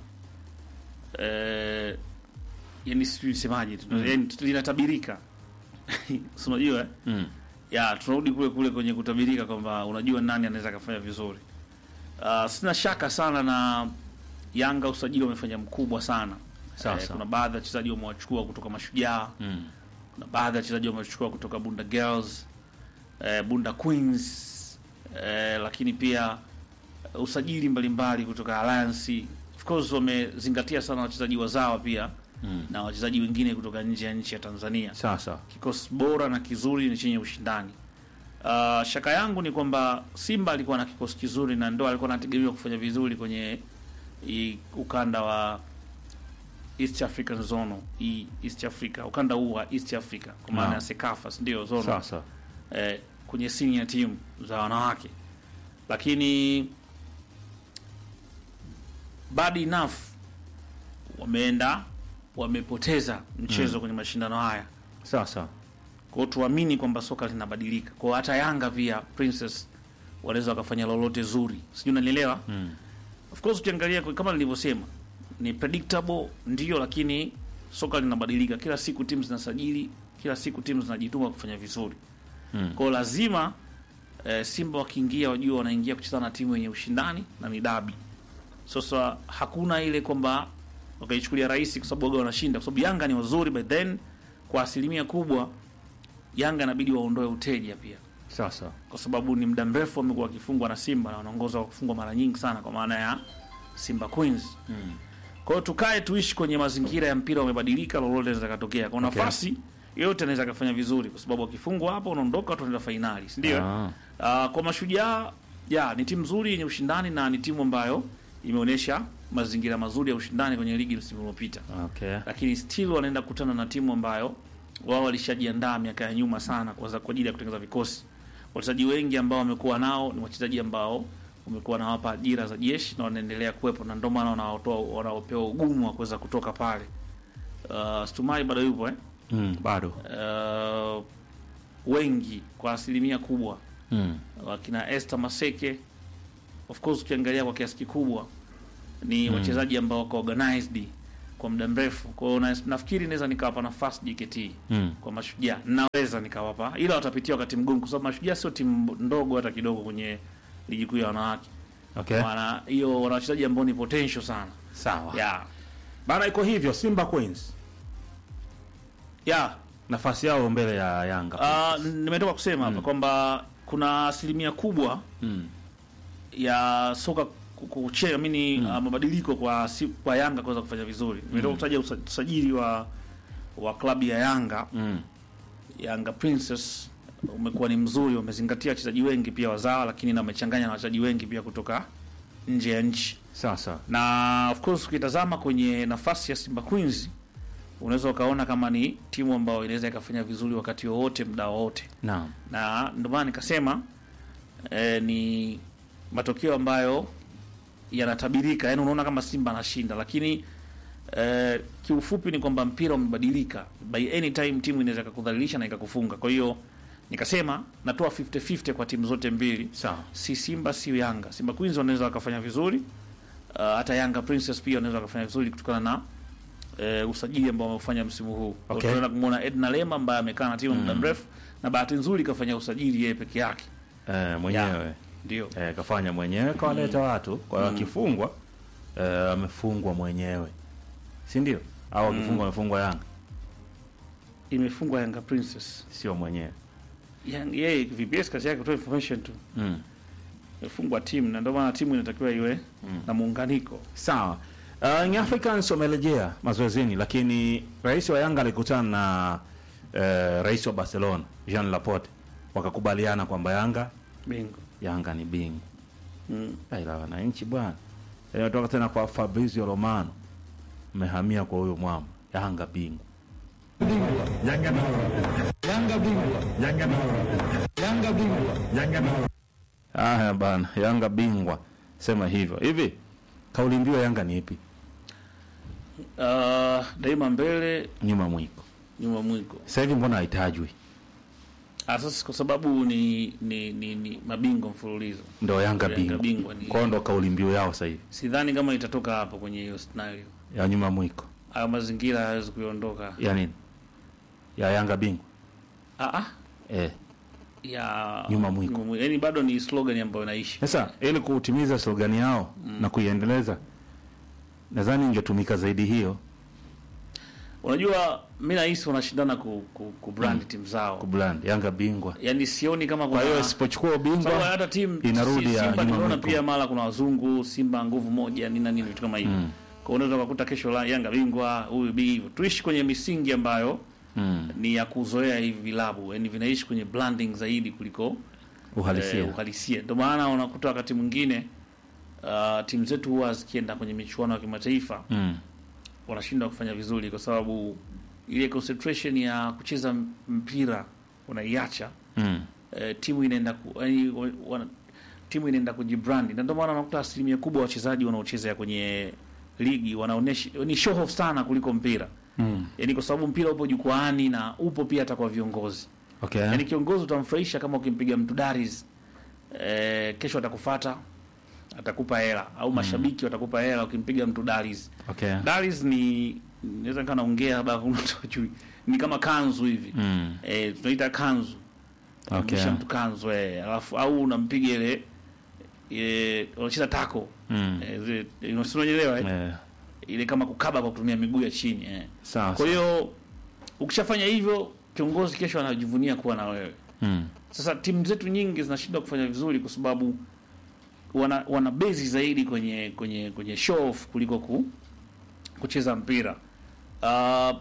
eh yani sijui semaje, Mm. yani linatabirika. Si unajua eh? Mm. Ya tunarudi kule kule kwenye kutabirika kwamba unajua nani anaweza kufanya vizuri. Uh, sina shaka sana na Yanga, usajili wamefanya mkubwa sana. Sawa, Eh, sawa. kuna baadhi ya wachezaji wamewachukua kutoka Mashujaa. Mm. Kuna baadhi ya wachezaji wamechukua kutoka Bunda Girls, eh, Bunda Queens, eh, lakini pia uh, usajili mbalimbali kutoka Alliance. Of course wamezingatia sana wachezaji wazawa pia. Mm. Na wachezaji wengine kutoka nje ya nchi ya Tanzania. Sasa. Kikosi bora na kizuri ni chenye ushindani. Uh, shaka yangu ni kwamba Simba alikuwa na kikosi kizuri na ndo alikuwa anategemewa kufanya vizuri kwenye i, ukanda wa East African Zone, i East Africa, ukanda huu wa East Africa kwa maana No. ya Sekafa, ndio zone. Sasa. Eh, kwenye senior team za wanawake. Lakini bad enough wameenda wamepoteza mchezo mm. kwenye mashindano haya. Sasa. Kwa hiyo tuamini kwamba soka linabadilika. Kwa hata Yanga pia Princess wanaweza wakafanya lolote zuri. Sijui unanielewa? Mm. Of course ukiangalia kama nilivyosema ni predictable ndio, lakini soka linabadilika. Kila siku timu zinasajili, kila siku timu zinajituma kufanya vizuri. Mm. Kwa hiyo lazima e, Simba wakiingia wajue wanaingia kucheza na timu yenye ushindani na ni dabi. Sasa hakuna ile kwamba wakaichukulia rahisi kwa sababu wao wanashinda, kwa sababu Yanga ni wazuri, but then kwa asilimia kubwa Yanga inabidi waondoe uteja pia. Sasa. Kwa sababu ni muda mrefu wamekuwa wakifungwa na Simba na wanaongoza kwa kufungwa mara nyingi sana kwa maana ya Simba Queens. Mm. Kwa hiyo tukae tuishi kwenye mazingira ya mpira umebadilika, lolote linaweza kutokea. Kwa nafasi okay. yote anaweza kufanya vizuri kwa sababu wakifungwa hapo unaondoka tunaenda finali, si ndio? Ah. Uh, kwa Mashujaa ya ni timu nzuri yenye ushindani na ni timu ambayo imeonyesha mazingira mazuri ya ushindani kwenye ligi msimu uliopita. Okay. Lakini still wanaenda kukutana na timu ambayo wao walishajiandaa miaka ya nyuma sana kwa kwa ajili ya kutengeneza vikosi. Wachezaji wengi ambao wamekuwa nao ni wachezaji ambao wamekuwa na wapa ajira za jeshi na wanaendelea kuwepo, na ndio maana wanaotoa wanaopewa ugumu wa kuweza kutoka pale. Uh, Stumai bado yupo eh? Mm, bado. Uh, wengi kwa asilimia kubwa. Mm. Wakina Esther Maseke of course ukiangalia kwa kiasi kikubwa ni mm. wachezaji ambao wako organized kwa muda mrefu. Kwa hiyo na, nafikiri naweza nikawapa nafasi J K T Mm. kwa Mashujaa. Naweza nikawapa. Ila watapitia wakati mgumu kwa sababu Mashujaa sio timu ndogo hata kidogo kwenye ligi kuu ya wanawake. Okay. Wana hiyo wana wachezaji ambao ni potential sana. Sawa. Yeah. Bana iko hivyo Simba Queens. Yeah. Nafasi yao mbele ya Yanga. Ah, nimetoka kusema hapa kwamba kuna asilimia kubwa Mm. ya soka kuchea mimi mm. uh, mabadiliko kwa si, kwa Yanga kuweza kufanya vizuri. Nimetoka kutaja usa- usajili wa wa klabu ya Yanga. Mm. Yanga Princess umekuwa ni mzuri, umezingatia wachezaji wengi pia wazawa, lakini na umechanganya na wachezaji wengi pia kutoka nje ya nchi. Sawa sawa. Na of course ukitazama kwenye nafasi ya Simba Queens unaweza ukaona kama ni timu ambayo inaweza ikafanya vizuri wakati wowote muda wowote. Naam. Na ndio maana nikasema eh, ni matokeo ambayo yanatabirika. Yaani unaona kama Simba anashinda, lakini eh, kiufupi ni kwamba mpira umebadilika. By any time timu inaweza kukudhalilisha na ikakufunga. Kwa hiyo nikasema natoa fifty fifty kwa timu zote mbili. Sawa. Si Simba si Yanga. Simba Queens wanaweza wakafanya vizuri. Uh, hata Yanga Princess pia wanaweza wakafanya vizuri kutokana na eh, usajili ambao wameufanya msimu huu. Okay. Tunaona kumuona Edna Lema ambaye amekaa na timu muda mrefu na bahati nzuri kafanya usajili yeye peke yake. Eh, mwenyewe. Ndio. Eh, kafanya mwenyewe kawaleta watu kwa hiyo akifungwa eh, amefungwa mwenyewe. Si ndio? Au akifungwa amefungwa Yanga, Imefungwa Yanga Princess. sio mwenyewe. Yang yeye V P S kazi yake kutoa information tu. Mm. Imefungwa timu na ndio maana timu inatakiwa iwe na muunganiko. Sawa. Uh, Young Africans wamerejea mazoezini, lakini rais wa Yanga alikutana na uh, rais wa Barcelona Jean Laporte, wakakubaliana kwamba Yanga Bingo. Yanga ni bingwa. Mm. Ila wananchi bwana, inatoka tena kwa Fabrizio Romano, mmehamia kwa huyo mwamba, Yanga bingwa. Yanga bingwa. Yanga bingwa. Yanga bingwa. Yanga bingwa. Yanga bingwa. Ah bana, Yanga bingwa. Sema hivyo. Hivi kauli mbiu ya Yanga ni ipi? Uh, daima mbele Nyuma mwiko. nyuma mwiko. Sasa hivi mbona haitajwi? Ah, sasa kwa sababu ni ni ni, ni mabingwa mfululizo. Ndio Yanga Yanga bingwa. bingwa ni- Kwa hiyo ndo kauli mbiu yao sasa hivi. Sidhani kama itatoka hapo kwenye hiyo scenario. Ya nyuma mwiko. Hayo mazingira hayawezi kuondoka. Ya nini? Ya Yanga bingwa. Ah ah. Eh. Ya Nyuma mwiko. Yaani bado ni slogan ambayo inaishi. Sasa ili kutimiza slogan yao na kuiendeleza, nadhani ingetumika zaidi hiyo Unajua mimi nahisi wanashindana ku, ku, ku brand timu zao. kubrand Yanga bingwa. Yaani sioni kama Kwa kuna hiyo isipochukua sababu ubingwa hata timu inarudi si, ya Simba nyuma tunaona mwiko. pia mara kuna wazungu, Simba nguvu moja nini na nini vitu kama hivyo. Kwa hiyo unaweza kukuta kesho la Yanga bingwa, huyu bingwa. Tuishi kwenye misingi ambayo Mm. ni ya kuzoea hivi vilabu. Yaani vinaishi kwenye branding zaidi kuliko Uhalisia. eh, uhalisia. Ndio maana unakuta wakati mwingine uh, timu zetu huwa zikienda kwenye michuano ya kimataifa Mm. wanashindwa kufanya vizuri kwa sababu ile concentration ya kucheza mpira unaiacha. Mm. Eh, timu inaenda ku, yani, wana, timu inaenda kujibrand na ndio maana unakuta asilimia kubwa wachezaji wanaocheza kwenye ligi wanaonesha ni show off sana kuliko mpira. Mm. Yaani kwa sababu mpira upo jukwaani na upo pia hata kwa viongozi. Okay. Yaani kiongozi utamfurahisha kama ukimpiga mtu Daris eh, kesho atakufuata atakupa hela au mashabiki watakupa hela ukimpiga mtu Daris. Okay. Daris ni naweza kana ongea labda kuna mtu ajui. Ni kama kanzu hivi. Mm. Eh, tunaita kanzu. Okay. Kisha mtu kanzu eh, alafu au unampiga ile ile unacheza tako. Mm. Eh, zile unasielewa eh? Eh. Ile kama kukaba kwa kutumia miguu ya chini eh. Sawa. Kwa hiyo ukishafanya hivyo kiongozi kesho anajivunia kuwa na wewe. Mm. Sasa timu zetu nyingi zinashindwa kufanya vizuri kwa sababu wana wana base zaidi kwenye kwenye kwenye show off kuliko ku, kucheza mpira. Uh,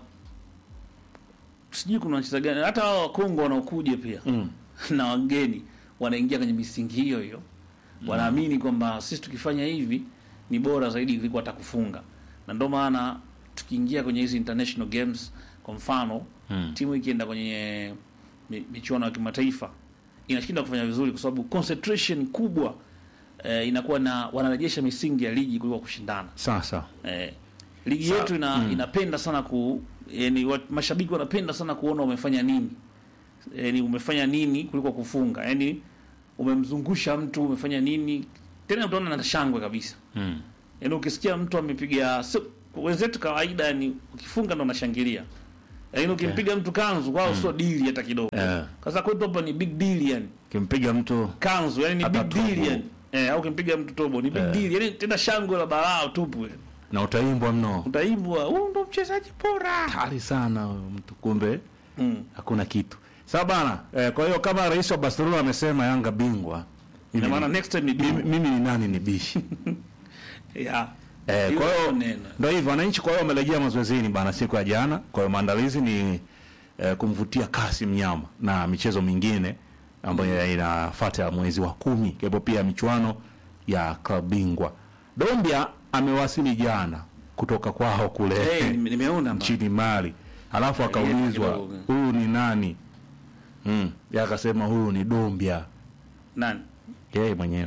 sijui kuna wachezaji gani hata hao wa Kongo wanaokuja pia Mm. na wageni wanaingia kwenye misingi hiyo hiyo. Wanaamini kwamba sisi tukifanya hivi ni bora zaidi kuliko atakufunga. Na ndio maana tukiingia kwenye hizi international games kwa mfano Mm. timu ikienda kwenye mi- michuano ya kimataifa inashinda kufanya vizuri kwa sababu concentration kubwa eh, inakuwa na wanarejesha misingi ya ligi kuliko kushindana. Sawa sawa. Eh, ligi Sa- yetu ina, mm. inapenda sana ku yani wat, mashabiki wanapenda sana kuona umefanya nini. Yani umefanya nini kuliko kufunga. Yani umemzungusha mtu umefanya nini tena utaona na shangwe kabisa. Mm. Yaani ukisikia mtu amepiga so, wenzetu kawaida ni ukifunga ndo unashangilia. Yaani ukimpiga mtu kanzu kwao sio deal hata kidogo. Yeah. Sasa kwetu hapa ni big deal yani. Kimpiga mtu Kanzu yani ni hata big deal tobo. yani. Eh, au ukimpiga mtu tobo ni big Yeah. deal. Yaani tena shangwe la balaa tupu. na utaimbwa mno. Utaimbwa, huyu ndo mchezaji bora. Hatari sana huyo mtu, kumbe Mm. hakuna kitu. Sawa bana. Eh, kwa hiyo kama rais wa Barcelona amesema Yanga bingwa, Ina maana next time ni mimi, bingwa. mimi ni nani ni bishi. Yeah. Eh, kwa hiyo neno. ndio hivyo wananchi, kwa hiyo wamerejea mazoezini bana siku ya jana. Kwa hiyo maandalizi ni eh, kumvutia kasi mnyama na michezo mingine ambayo mm. inafuata mwezi wa kumi, kwa pia michuano ya klabu bingwa. Dombia amewasili jana kutoka kwao kule Eh, nime- nimeona mbona. nchini Mali. Alafu akaulizwa kidogo. huyu ni nani? Mm, yeye akasema huyu ni Dombia. Nani? Yeye mwenyewe.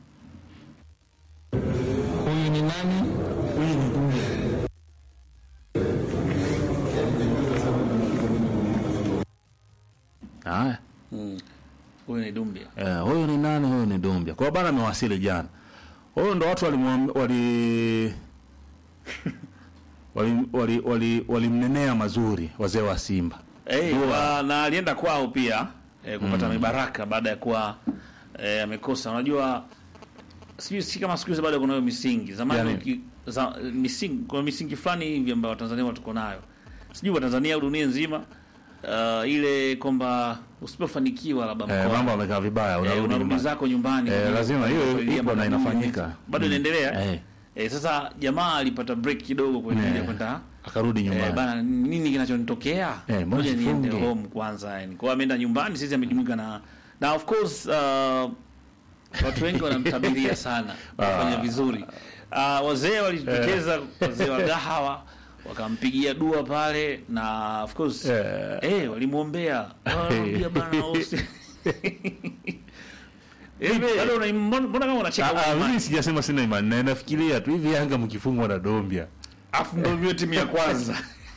Huyu ni nani? Huyu ni Dumbia. Haya. Mm. Huyu ni Dumbia. Eh, huyu ni nani? Huyu ni Dombia. Kwa hiyo bana amewasili jana. Huyo ndo watu walimwam- wali wali wali wali walimnenea mazuri wazee wa Simba. Eh, Dua. wa- na alienda kwao pia eh, kupata Mm. mibaraka baada ya kuwa eh, amekosa. Unajua sijui si kama siku hizi bado kuna hiyo misingi. Zamani Yani? uki, za, misingi kuna misingi fulani hivi ambayo Watanzania tuko nayo. Sijui wa Tanzania au dunia nzima uh, ile kwamba usipofanikiwa labda Eh, mkoa mambo amekaa vibaya, eh, unarudi unarudi nyumbani. zako nyumbani. Eh, kwa- lazima hiyo kwa- ipo na kwa- inafanyika. bado Mm. inaendelea. Eh. Eh, sasa jamaa alipata break kidogo kwa ajili ya Eh. kwenda Akarudi eh, nyumbani. bana nini kinachonitokea? Eh, mbona Ngoja niende sifunge? home kwanza yani. Kwa hiyo ameenda nyumbani, sisi amejumuika na na of course uh, watu wengi wanamtabiria sana kufanya vizuri. Uh, wazee walijitokeza, wazee wa gahawa wakampigia dua pale na of course Eh. eh walimuombea. Waambia bana usi. Eh, bado una mbona kama unacheka Ah, ah, huko? mimi sijasema sina imani. Na nafikiria tu hivi Yanga mkifungwa na Dombia. Afu ndio vile timu ya kwanza.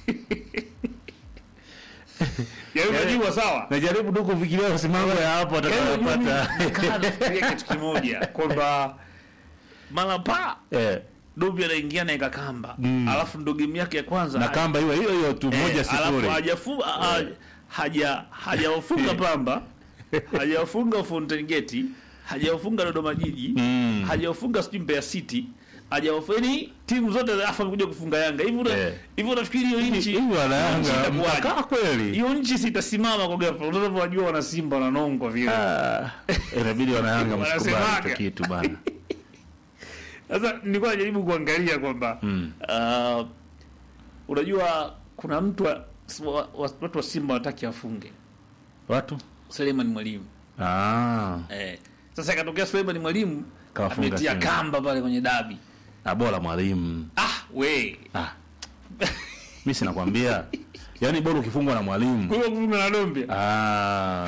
Ya unajua sawa. Najaribu tu kufikiria msimamo ya hapo atakayopata. Kana nafikiria kitu kimoja kwamba mara pa Eh. Dombia anaingia na ikakamba. Mm. Alafu ndo game yake ya kwanza. Na kamba hiyo hiyo hiyo tu eh, moja alafu sifuri. hajafunga haja hajawafunga Pamba. Hajawafunga Fountain Gate, hajawafunga Dodoma Jiji, Mm. hajawafunga sijui Mbeya City. Hajawafeni timu zote afa amekuja kufunga Yanga. Hivi una- Eh. hivi unafikiri hiyo nchi Hivi wana Yanga itakuwaje? mtakaa kweli? hiyo nchi sitasimama kwa ghafla. Unavyojua wana Simba wananongwa vile. Ah, inabidi wana Yanga msikubali Wanasemaga. hicho kitu bana. Sasa nilikuwa najaribu kuangalia kwamba Mm. uh, unajua kuna mtu wa, wa, wa, watu wa Simba wataki afunge Watu? Suleiman Mwalimu. Ah, Eh. Sasa ikatokea Suleiman Mwalimu Kawafunga ametia Simba. kamba pale kwenye dabi. na bora Mwalimu. Ah, we. Ah. Mimi sinakwambia. Yaani bora ukifungwa na Mwalimu. Kwa kufunga na Dombia. Ah.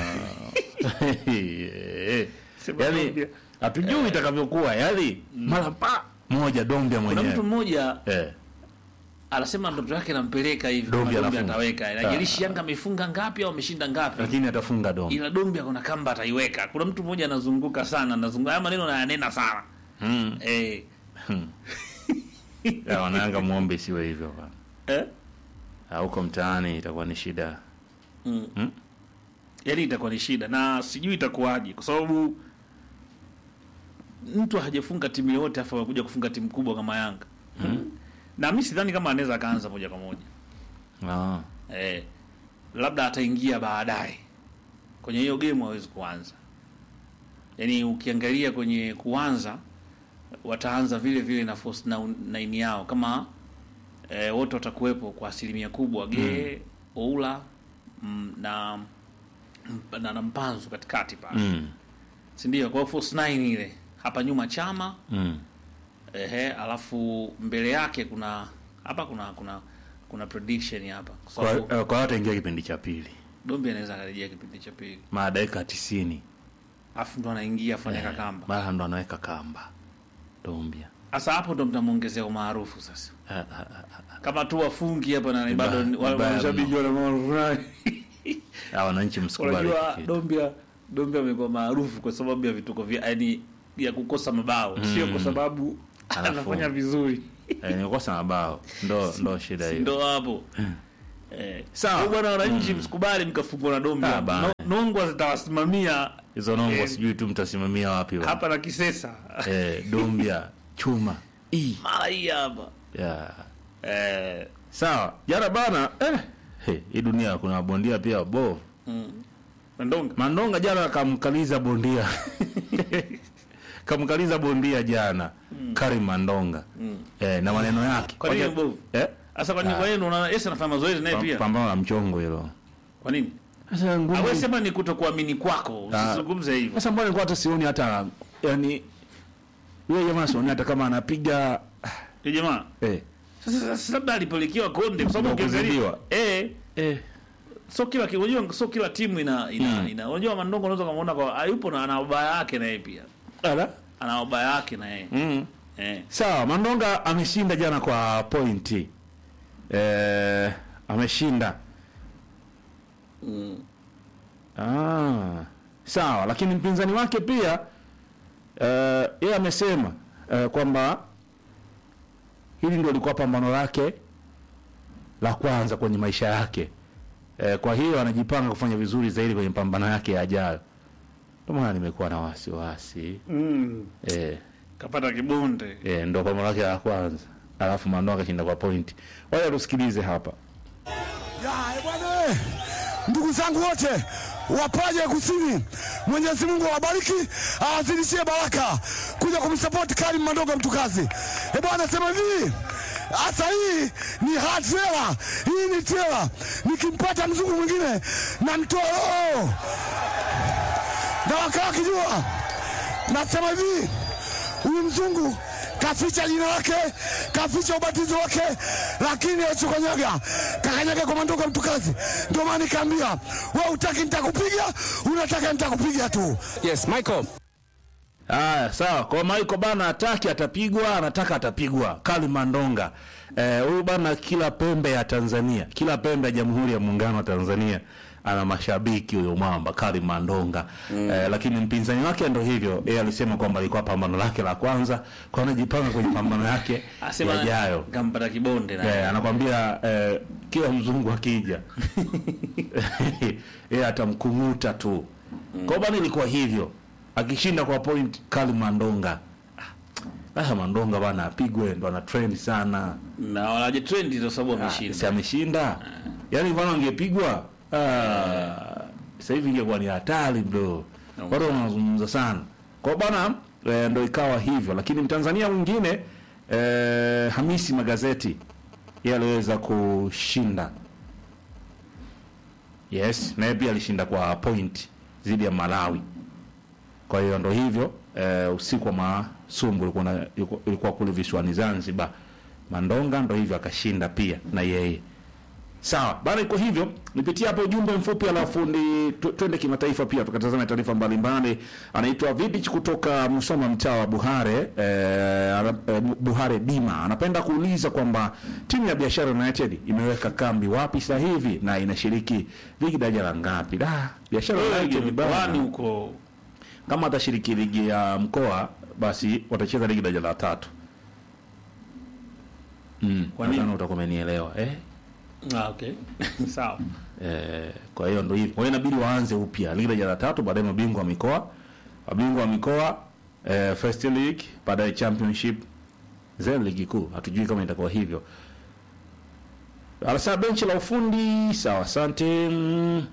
Sema Yaani Dombia. hatujui itakavyokuwa. Yaani mara pa moja Dombia Kuna mwenyewe. mtu mmoja Eh. anasema ndoto yake nampeleka hivi kama Dombia Dombia anafunga. ataweka. Inajalishi Yanga amefunga ngapi au ameshinda ngapi. Lakini atafunga Dombia. Ila Dombia kuna kamba ataiweka. Kuna mtu mmoja anazunguka sana, anazunguka haya maneno na yanena sana. Mm. Eh. Ya wanayanga muombe isiwe hivyo bana. Eh? Ah, huko mtaani itakuwa ni shida. Mm. Hmm? Yaani itakuwa ni shida na sijui itakuwaje kwa sababu mtu hajafunga timu yote afa anakuja kufunga timu kubwa kama Yanga. Hmm. Na mimi sidhani kama anaweza kaanza moja kwa moja. Ah. Eh. Labda ataingia baadaye. Kwenye hiyo game hawezi kuanza. Yaani ukiangalia kwenye kuanza wataanza vile vile na force na nine yao kama eh, wote watakuwepo kwa asilimia kubwa Ge, mm. Oula mm, na na, na Mpanzu katikati pale. Mm. Si ndio? Kwa force nine ile. Hapa nyuma Chama. Mm. Ehe, alafu mbele yake kuna hapa kuna kuna kuna prediction hapa. Kwa Kwa sababu eh, kwa hata ingia kipindi cha pili. Dombia anaweza karejea kipindi cha pili. Maa dakika tisini. Afu ndo anaingia afanya Eh, kamba. Mara ndo anaweka kamba. Dombia. Sasa hapo ndo mtamuongezea umaarufu sasa. Ah, ah, ah, Kama tu wafungi hapa na Ni bado ba- wale ni baya wanashabiki mno. wale maarufu. ah. Wananchi msikubali. Unajua kitu. Dombia Dombia amekuwa maarufu kwa sababu ya vituko vya yani ya kukosa mabao, sio kwa sababu Anafunga. anafanya vizuri. Eh, ni kosa mabao. Ndo ndo shida hiyo. Ndio hapo. Eh, Sawa. sawa bwana, wananchi msikubali mkafungwa na domi. Ah, bana. No, Nongwa zitawasimamia Hizo nongo Eh, sijui tu mtasimamia wapi bwana. hapa na Kisesa. Eh, Dombia, chuma. I. Mara hii hapa. Yeah. Eh, Sawa. Jana bana eh he, hii dunia kuna bondia pia bo. Mandonga. Mandonga jana akamkaliza bondia. Kamkaliza bondia jana. Karim Mandonga. Eh, na maneno yake. Kwa nini Waja- mbovu? Eh? Sasa kwa nini kwa nini unaona Esa anafanya mazoezi naye pia? Pambano la mchongo hilo. Kwa nini? Sasa ngumu. Awe sema ni kutokuamini kwako, Ah. usizungumze hivyo. Sasa mbona nilikuwa hata sioni hata yani yeye jamaa sioni hata kama anapiga Ni jamaa. eh Sasa sasa labda alipelekewa Konde kwa sababu Ndio ukiangalia kuzidiwa. eh eh so kila ki- unajua so kila timu ina ina, Mm. ina unajua Mandongo unaweza kumuona kwa hayupo na ana ubaya yake na yeye pia. ala Ana ubaya yake na yeye. mm. Eh. Sawa, Mandonga ameshinda jana kwa pointi. Eh, ameshinda. Mm. Ah. Sawa, lakini mpinzani wake pia eh yeye amesema eh, kwamba hili ndio lilikuwa pambano lake la kwanza kwenye maisha yake. Eh, kwa hiyo anajipanga kufanya vizuri zaidi kwenye pambano yake yajayo. Ndio maana nimekuwa na wasiwasi. Mm. Eh, Kapata kibonde. eh ndio pambano lake la kwanza. Alafu Mandonga akashinda kwa point. Wale tusikilize hapa. Ya, eh, bwana eh, ndugu zangu wote wapaje kusini, Mwenyezi Mungu awabariki, awazidishie baraka kuja kumsupport Karim Mandonga mtukazi. Eh bwana, sema hivi, hasa hii ni hard trailer, hii ni trailer. Nikimpata mzungu mwingine na mtoa roho na wakaa kijua, nasema hivi, huyu mzungu kaficha jina lake, kaficha ubatizo wake, lakini alichokanyaga kakanyaga kwa Mandonga mtukazi. Ndio maana nikaambia wewe, utaki nitakupiga, unataka nitakupiga tu. Yes, Michael. Haya, sawa. Kwa Michael bana ataki atapigwa, anataka atapigwa. Karim Mandonga. Eh, huyu bana kila pembe ya Tanzania, kila pembe ya Jamhuri ya Muungano wa Tanzania ana mashabiki huyo mwamba Karim Mandonga. Mm. Eh, lakini mpinzani wake ndio hivyo. Yeye alisema kwamba ilikuwa pambano lake la kwanza, kwa anajipanga kwenye pambano yake Asema yajayo. kampata kibonde na. Eh, anakwambia eh, kila mzungu akija yeye atamkumuta tu. Mm. Kwa bana ilikuwa hivyo. Akishinda kwa point Karim Mandonga. Sasa Mandonga bana apigwe, ndo ana trend sana. Na walaje trend ndio sababu Ah, ameshinda. si ameshinda. Yaani bana angepigwa ah sasa hivi ingekuwa ni hatari bro. Watu wanazungumza sana. Kwa bana eh, ndo ikawa hivyo, lakini Mtanzania mwingine eh, Hamisi Magazeti yeye aliweza kushinda. Yes, naye pia alishinda kwa point dhidi ya Malawi. Kwa hiyo ndo hivyo eh, usiku wa Masumbu ulikuwa na- ilikuwa- ilikuwa kule visiwani Zanzibar. Mandonga ndo hivyo akashinda pia na yeye. Sawa, bana iko hivyo. Nipitia hapo ujumbe mfupi alafu ndi tu- twende kimataifa pia tukatazama taarifa mbalimbali. Anaitwa Vidic kutoka Musoma mtaa wa Buhare, eh, ana- eh, Buhare Dima. Anapenda kuuliza kwamba timu ya Biashara United imeweka kambi wapi sasa hivi na inashiriki ligi daraja la ngapi? Da, Biashara United Kwani bana. huko Kama atashiriki ligi ya mkoa basi watacheza ligi daraja la tatu. Mm, Kwa nini? nadhani utakuwa umenielewa eh? ah okay. Sawa. Eh, kwa hiyo ndio hivyo. Kwa hiyo inabidi waanze upya ligi daraja la tatu, baadaye mabingwa wa mikoa, mabingwa wa mikoa, eh, first league, baadaye championship, then ligi kuu. Hatujui kama itakuwa hivyo. Alasa benchi la ufundi, sawa, asante. Mm.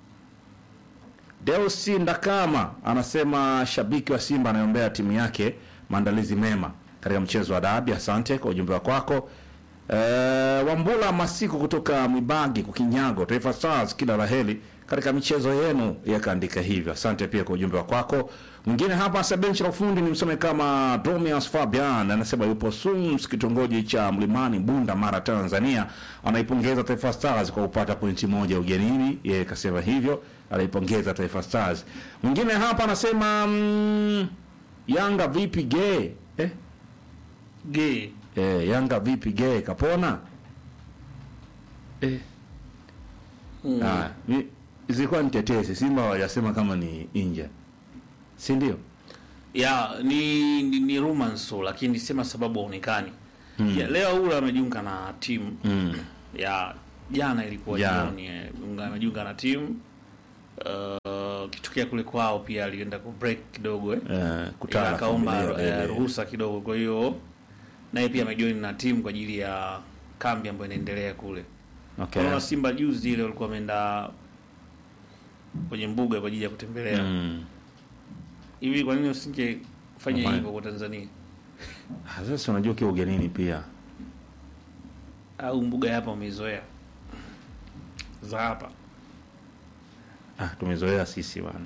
Deusi Ndakama anasema shabiki wa Simba anaombea timu yake maandalizi mema katika mchezo wa dabi. Asante kwa ujumbe wako. Eh, Wambula Masiku kutoka Mwibagi Kukinyago, Taifa Stars kila laheri katika michezo yenu, yakaandika hivyo. Asante pia kwa ujumbe wako. Mwingine hapa sa benchi la ufundi ni msome kama Domias Fabian anasema yupo Sums kitongoji cha Mlimani Bunda Mara Tanzania, anaipongeza Taifa Stars kwa kupata pointi moja ugenini. Yeye kasema hivyo, anaipongeza Taifa Stars. Mwingine hapa anasema mm, Yanga vipi ge? Eh? Gay. Eh, Yanga vipi ge kapona? Eh. Mm. Ah, ni zilikuwa ni tetesi. Simba hawajasema kama ni inja. Si ndio? Ya, ni ni, ni rumors so, lakini sema sababu haonekani. Mm. Ya, leo Aula amejiunga na timu Mm. ya jana ilikuwa Jana. jioni eh, unga- amejiunga na timu uh, kitokea kule kwao pia alienda ku break kidogo eh. Eh, Ila kutana na akaomba familia, eh, eh, ruhusa kidogo, kwa hiyo naye pia amejoin na timu kwa ajili ya kambi ambayo inaendelea kule. Okay. Kwa Simba juzi ile walikuwa wameenda kwenye mbuga kwa ajili ya kutembelea. Mm. Hivi kwa nini usingefanya Mfanya. hivyo kwa Tanzania? Ah, sasa unajua ukiwa ugenini pia. Au mbuga ya hapa umeizoea? Za hapa. Ah, tumezoea sisi bwana.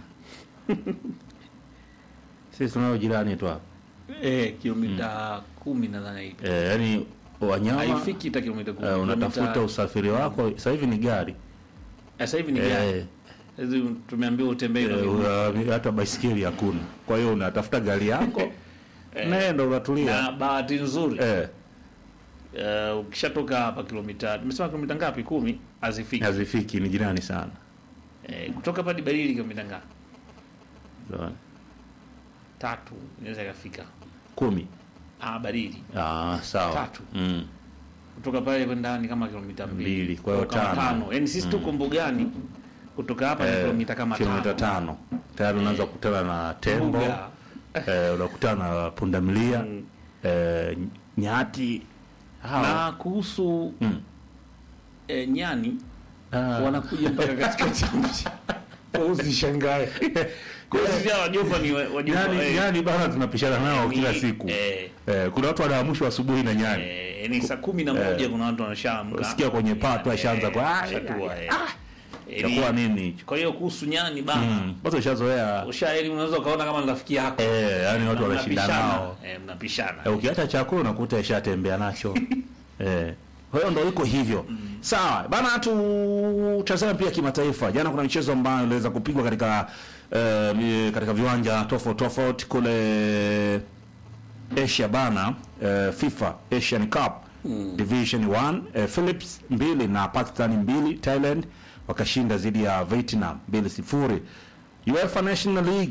Sisi tunao jirani tu hapa. Eh, kilomita kumi nadhani hivi. Eh, yani wanyama Haifiki hata kilomita kumi. eh, unatafuta Kilomita- usafiri wako sasa hivi ni gari. Sasa hivi ni gari. Eh, Sasa tumeambiwa utembee kwa eh, miguu. una- hata baisikeli hakuna. Kwa hiyo unatafuta gari yako naenda unatulia. Na bahati nzuri Eh, uh, ukishatoka hapa kilomita, tumesema kilomita ngapi? Kumi hazifiki. hazifiki, ni jirani sana. Eh, kutoka hapa hadi Barili kilomita ngapi? Sawa. Tatu inaweza ikafika. Kumi. Ah, Barili. Ah, sawa. Tatu. Mm. Kutoka pale kwenda ni kama kilomita mbili. Mbili, kwa hiyo Kama tano. Yaani sisi tuko mbugani kutoka hapa ni Eh, kilomita kama kilomita tano. Tayari unaanza kukutana na tembo, Mbuga. eh, unakutana na pundamilia, eh, nyati. Hawa. Na kuhusu Mm. eh, nyani Ah. wanakuja mpaka katikati ya mji. Kwa usishangae. Kwa hiyo sisi wajomba ni wa- wajomba. Nyani, eh, nyani bana tunapishana nao ni- kila siku. Eh, Eh, kuna watu wanaamshwa asubuhi na nyani. eh, ni saa kumi na moja kuna watu wanashaamka. Usikia kwenye pato ashaanza kwa ah, shatua. Eh. Eh, itakuwa ni- nini hicho? Kwa hiyo kuhusu nyani bana, Mm. Watu washazoea. ushaeli unaweza ukaona kama ni rafiki yako. Eh, yani watu wanashinda Mnapishana. nao. Eh, mnapishana. Eh, ukiacha chakula unakuta ishatembea nacho. Eh. Kwa hiyo ndio iko hivyo. Sawa. Bana tutazame pia kimataifa. Jana kuna michezo ambayo iliweza kupigwa katika eh, mi- katika viwanja tofauti tofauti kule Asia bana, eh, FIFA Asian Cup Division one, eh, Philips mbili na Pakistan mbili, Thailand wakashinda dhidi ya Vietnam mbili sifuri. UEFA National League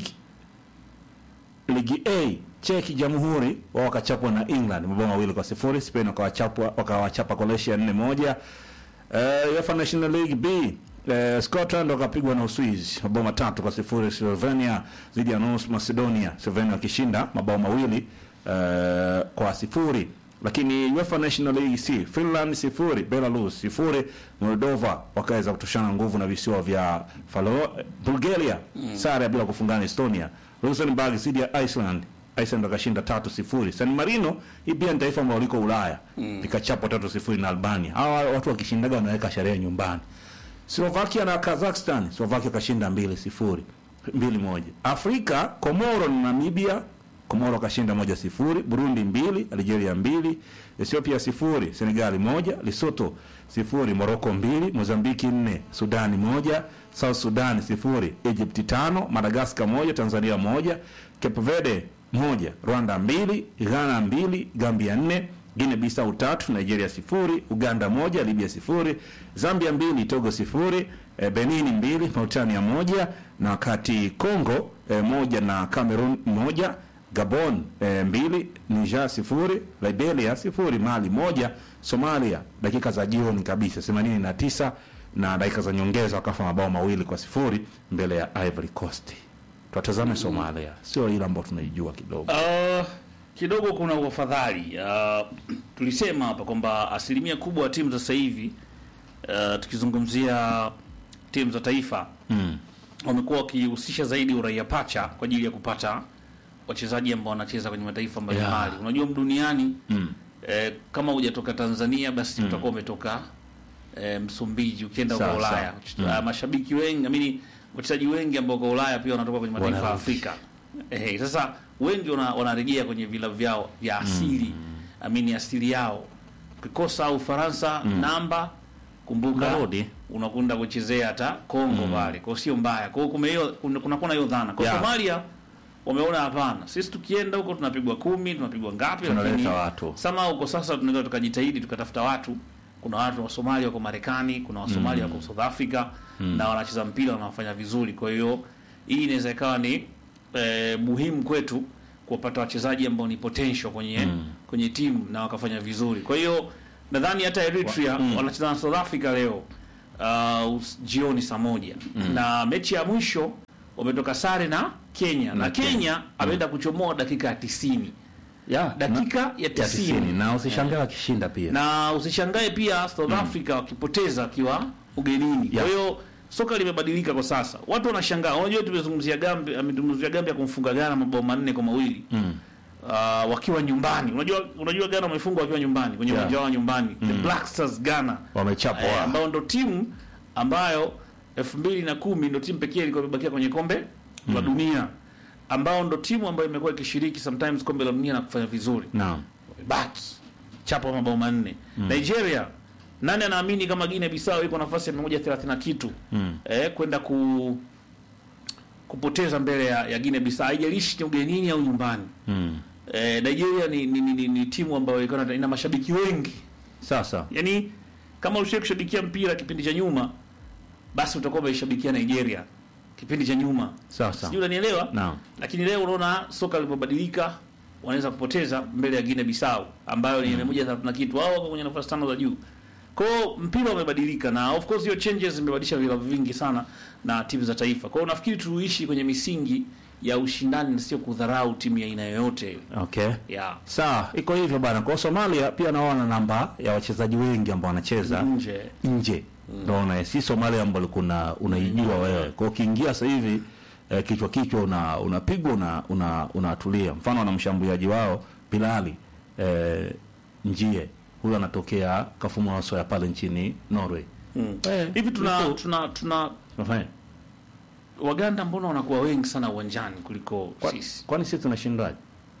Ligi A, Czech Jamhuri wao wakachapwa na England mabao mawili kwa sifuri. Spain wakawachapa wakawachapa Croatia nne moja. Uh, UEFA National League B, uh, Scotland wakapigwa na Uswizi mabao matatu kwa sifuri. Slovenia dhidi ya North Macedonia, Slovenia wakishinda mabao mawili uh, kwa sifuri. Lakini UEFA National League C, Finland sifuri, Belarus sifuri, Moldova wakaweza kutoshana nguvu na visiwa vya Faroe. Bulgaria sare bila kufungana Estonia. Luxembourg dhidi ya Iceland, Iceland wakashinda tatu sifuri. San Marino hii pia ni taifa ambalo liko Ulaya, likachapwa tatu sifuri na Albania. Hawa watu wakishindaga wanaweka sherehe nyumbani. Slovakia na Kazakhstan, Slovakia kashinda mbili sifuri, mbili moja. Afrika, Komoro na Namibia, Komoro kashinda moja sifuri, Burundi mbili, Algeria mbili, Ethiopia sifuri, Senegali moja, Lesotho sifuri, Morocco mbili, Mozambiki nne, Sudani moja, South Sudan sifuri, Egypt tano, Madagascar moja, Tanzania moja, Cape Verde moja, Rwanda mbili, Ghana mbili, Gambia nne, Guinea Bissau tatu, Nigeria sifuri, Uganda moja, Libya sifuri, Zambia mbili, Togo sifuri, e, Benin mbili, Mauritania moja, na wakati Congo e, moja na Cameroon moja, Gabon e, mbili, Niger sifuri, Liberia sifuri, Mali moja, Somalia dakika za jioni kabisa themanini na tisa na dakika za nyongeza wakafa mabao mawili kwa sifuri mbele ya Ivory Coast. Tuwatazame Somalia, sio ile ambayo tunaijua kidogo. Uh, kidogo kuna ufadhali. Uh, tulisema hapa kwamba asilimia kubwa ya timu za sasa hivi uh, tukizungumzia timu za taifa Mm. wamekuwa wakihusisha zaidi uraia pacha kwa ajili ya kupata wachezaji ambao wanacheza kwenye mataifa mbalimbali. Yeah. Unajua duniani Mm. eh, kama hujatoka Tanzania basi mm. utakuwa umetoka eh, Msumbiji ukienda huko Sawa, Ulaya. sawa. Mm. Mashabiki wengi, amini wachezaji wengi ambao kwa Ulaya pia wanatoka kwenye mataifa ya Wanarudi. Afrika. Eh, sasa wengi wana, wanarejea kwenye vilabu vyao vya asili. Mm. Amini asili yao. Ukikosa Ufaransa mm. namba kumbuka Narudi. unakwenda kuchezea hata Kongo pale. Kwa hiyo sio mbaya. Kwa hiyo kume hiyo kuna kuna hiyo dhana. Kwa Yeah. Somalia wameona hapana. Sisi tukienda huko tunapigwa kumi, tunapigwa ngapi, Tunaleta lakini watu. sama huko sasa tunaweza tukajitahidi tukatafuta watu. Kuna watu wa Somalia wako Marekani, kuna wa Somalia wako South Africa na wanacheza mpira na wanafanya vizuri. Kwa hiyo hii inaweza ikawa ni eh, muhimu kwetu kupata wachezaji ambao ni potential kwenye kwenye timu na wakafanya vizuri. Kwa hiyo nadhani hata Eritrea mm. wanacheza na South Africa leo uh, jioni saa moja mm. na mechi ya mwisho wametoka sare na Kenya na, na Kenya ameenda mm. kuchomoa dakika ya tisini. Ya, dakika na, ya tisini na usishangae wakishinda pia. Na usishangae pia South Africa mm. wakipoteza akiwa ugenini. Kwa hiyo soka limebadilika kwa sasa. Watu wanashangaa. Unajua tumezungumzia Gambia, ametumzungumzia Gambia kumfunga Ghana mabao manne kwa mawili. Mm. Uh, wakiwa nyumbani. Unajua unajua Ghana wamefungwa wakiwa nyumbani kwenye uwanja yeah. wao nyumbani. Mm. The Black Stars Ghana wamechapwa. Eh, ambao ndo timu ambayo elfu mbili na kumi ndo timu pekee ilikuwa imebakia kwenye kombe mm. la dunia. Ambao ndo timu ambayo imekuwa ikishiriki sometimes kombe la dunia na kufanya vizuri. Naam. Baki chapa mabao manne. Mm. Nigeria nani anaamini kama Guinea Bissau iko nafasi ya mia moja thelathini na kitu mm. eh kwenda ku kupoteza mbele ya, ya Guinea Bissau, haijalishi ni ugenini au nyumbani. Mm. Eh, Nigeria ni ni, ni, ni, ni timu ambayo iko ina mashabiki wengi. Sasa. Yaani kama ushie kushabikia mpira kipindi cha nyuma basi utakuwa umeshabikia Nigeria kipindi cha nyuma. Sasa. Sijui unanielewa? Naam. Lakini leo unaona soka lilipobadilika wanaweza kupoteza mbele ya Guinea Bissau ambayo ni mm. mia moja thelathini na kitu, wao wako kwenye nafasi tano za juu. Kwa hiyo mpira umebadilika na of course hiyo changes zimebadilisha vilabu vingi sana na timu za taifa. Kwa hiyo nafikiri tuishi kwenye misingi ya ushindani na sio kudharau timu ya aina yoyote. Okay. Yeah. Sawa, iko hivyo bana. Kwa Somalia pia naona namba ya wachezaji wengi ambao wanacheza nje. Nje. Ndio na si Somalia ambayo kuna unaijua wewe. Kwa ukiingia sasa hivi eh, kichwa kichwa una unapigwa una una unatulia. Mfano na mshambuliaji wao Bilali eh, Njie. Huyo anatokea Kafumu Wasoya pale nchini Norway. Mm. Eh, hivi tuna ito, tuna tuna okay. Waganda mbona wanakuwa wengi sana uwanjani kuliko kwa, sisi? Kwani sisi tunashindaje?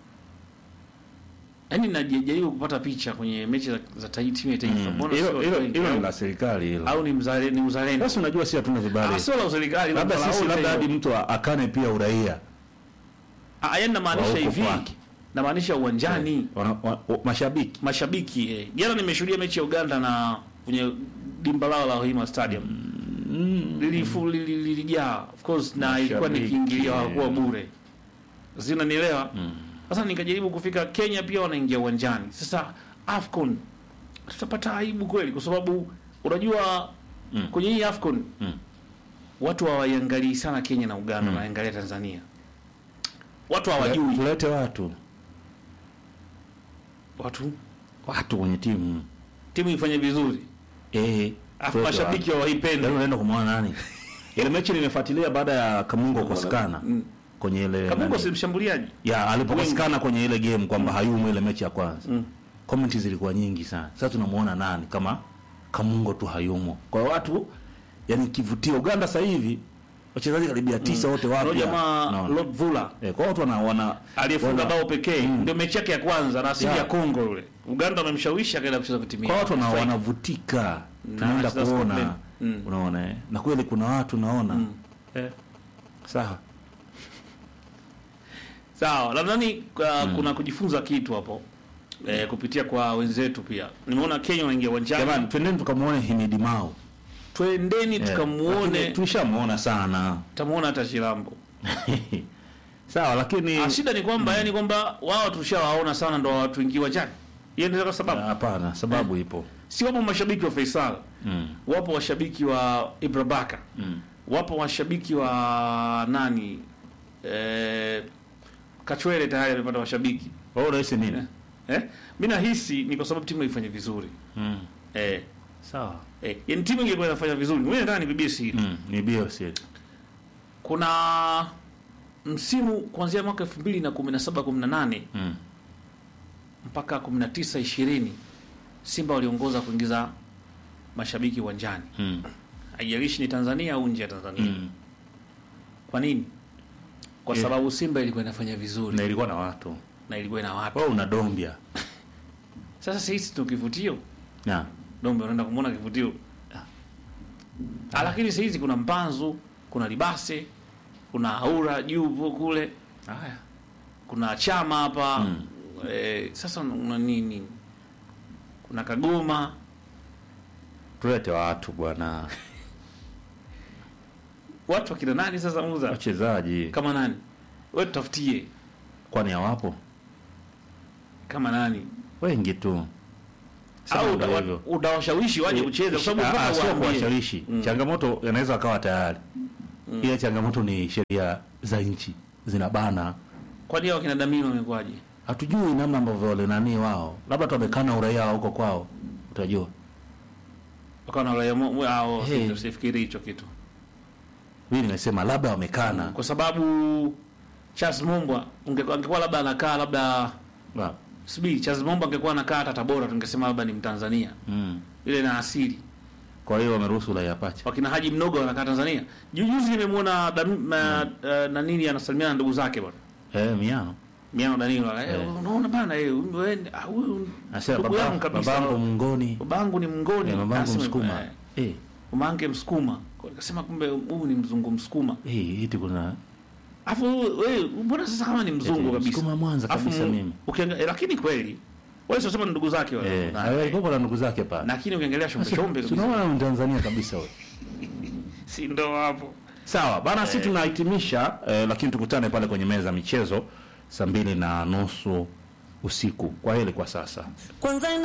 Yaani najaribu kupata picha kwenye mechi za, za timu ya taifa. Mbona mm. sio hilo hilo ni la serikali hilo. Au ni mzalendo ni uzalendo? Sasa unajua sisi hatuna vibali. Ah, sio la serikali, labda sisi labda hadi mtu akane pia uraia. Ah, yaani maanisha hivi. Na maanisha uwanjani yeah. wa, wa, mashabiki mashabiki eh. Jana nimeshuhudia mechi ya Uganda na kwenye dimba lao la Hoima Stadium. Mm. Lilifu lilijaa of course na ilikuwa ni kiingilio yeah. kwa bure. Zina nielewa. Sasa mm. nikajaribu kufika Kenya pia wanaingia uwanjani. Sasa AFCON tutapata aibu kweli kwa sababu unajua mm. kwenye hii AFCON mm. watu hawaiangalii sana Kenya na Uganda, mm. wanaangalia Tanzania. Watu hawajui. Tulete watu watu watu kwenye timu timu ifanye vizuri eh, afu mashabiki waipende. Leo unaenda kumwona nani? Ile mechi nimefuatilia baada ya Kamungo kukosekana mm. kwenye ile Kamungo si mshambuliaji ya alipokosekana kwenye ile game kwamba mm. hayumo ile mechi ya kwanza mm. comments zilikuwa nyingi sana. Sasa tunamuona nani kama Kamungo tu hayumo? Kwa watu yani kivutio Uganda sasa hivi wachezaji karibia tisa wote wapi? Ndio jamaa Lord Vula. Eh, kwa watu wana, wana aliyefunga bao pekee mm. ndio mechi yake ya kwanza na asili ya Kongo yule. Uganda wamemshawishi akaenda kucheza kwa timu yao. Kwa watu wana, wanavutika. Tunaenda kuona. Mm. Unaona eh. Na kweli kuna watu naona. Mm. Eh. Sawa. Sawa, nadhani uh, mm. kuna kujifunza kitu hapo. Eh, kupitia kwa wenzetu pia. Nimeona Kenya wanaingia uwanjani. Jamani, twendeni tukamuone Himidi Mao. Twendeni yeah. tukamuone. Tulishamuona sana. Tutamuona hata Shilambo. Sawa, lakini ah, shida ni kwamba mm. yani kwamba wao tulishawaona sana ndio watu wengi wajani. Hiyo ndio sababu. Hapana, sababu yeah. ipo. Si wapo mashabiki wa Faisal. Mm. Wapo washabiki wa Ibrabaka. Mm. Wapo washabiki wa nani? Eh Kachwele tayari amepata washabiki. Wao unahisi nini? Eh? Mimi nahisi ni kwa sababu timu ifanye vizuri. Mm. Eh, sawa. Eh, yani timu ingekuwa inafanya vizuri. Wewe nataka nikubie siri. Mm, nibie siri. Kuna msimu kuanzia mwaka elfu mbili na kumi na saba kumi na nane mm. mpaka kumi na tisa ishirini Simba waliongoza kuingiza mashabiki uwanjani. Mm. Haijalishi ni Tanzania au nje ya Tanzania. Mm. Kwa nini? Kwa yeah. sababu Simba ilikuwa inafanya vizuri na ilikuwa na watu na ilikuwa na watu. Wewe una Dombia. Sasa sisi tukivutio. Na Dombia unaenda kumuona kivutio. Ah. Lakini sasa hizi kuna Mpanzu, kuna Libase, kuna Aura juu kule. Haya. Kuna Chama hapa. Mm. Eh, sasa una nini? Kuna Kagoma. Tulete watu bwana. Watu wakina nani sasa muuza? Wachezaji. Kama nani? Wewe tutafutie. Kwani hawapo? Kama nani? wengi tu. Sasa Au ndio uta- hivyo. utawashawishi waje kucheza kwa sababu Ah, mpaka ah, sio uwaambie. kuwashawishi. Changamoto yanaweza akawa tayari. Ile changamoto ni sheria za nchi zinabana. Kwa nini wakina Damino wamekwaje? Hatujui namna ambavyo wale nani wao. Labda tumekana uraia wao huko kwao. Utajua. Wakaona wale mu- au Hey. usifikiri hicho kitu. Mimi nimesema labda wamekana. Kwa sababu Charles Mumbwa ungekuwa angekuwa labda anakaa labda Ah. subiri Charles Mumbwa angekuwa anakaa hata Tabora tungesema labda ni Mtanzania. Mm. Ile na asili. Kwa hiyo wameruhusu uraia pacha. Wakina Haji Mnogo wanakaa Tanzania. Ju- Juzi nimemwona Dam- ma- eh, na nini anasalimiana na ndugu zake bwana. Eh, miano. Miano Danilo. Eh, Eh. unaona bana eh wewe ah, huyu Anasema ndugu yangu baba kabisa. babangu mngoni. Babangu ni mngoni. Eh, babangu Nasema, msukuma. eh, Eh. Mamangu Msukuma. Kwa nikasema kumbe huyu ni mzungu Msukuma. Eh, eti kuna Afu wewe mbona sasa kama ni mzungu Eti, kabisa? Msukuma Mwanza Afu, kabisa mimi. Ukiangalia lakini kweli wale sio sema ni ndugu zake wale. eh, Na- alikuwa na ndugu zake pale. lakini ukiangalia shombe shombe kabisa. Tunaona ni Tanzania kabisa wewe. Si ndo hapo. Sawa, bana sisi tunahitimisha eh, lakini tukutane pale kwenye meza ya michezo saa mbili na nusu usiku. Kwa heri kwa sasa. Kwanza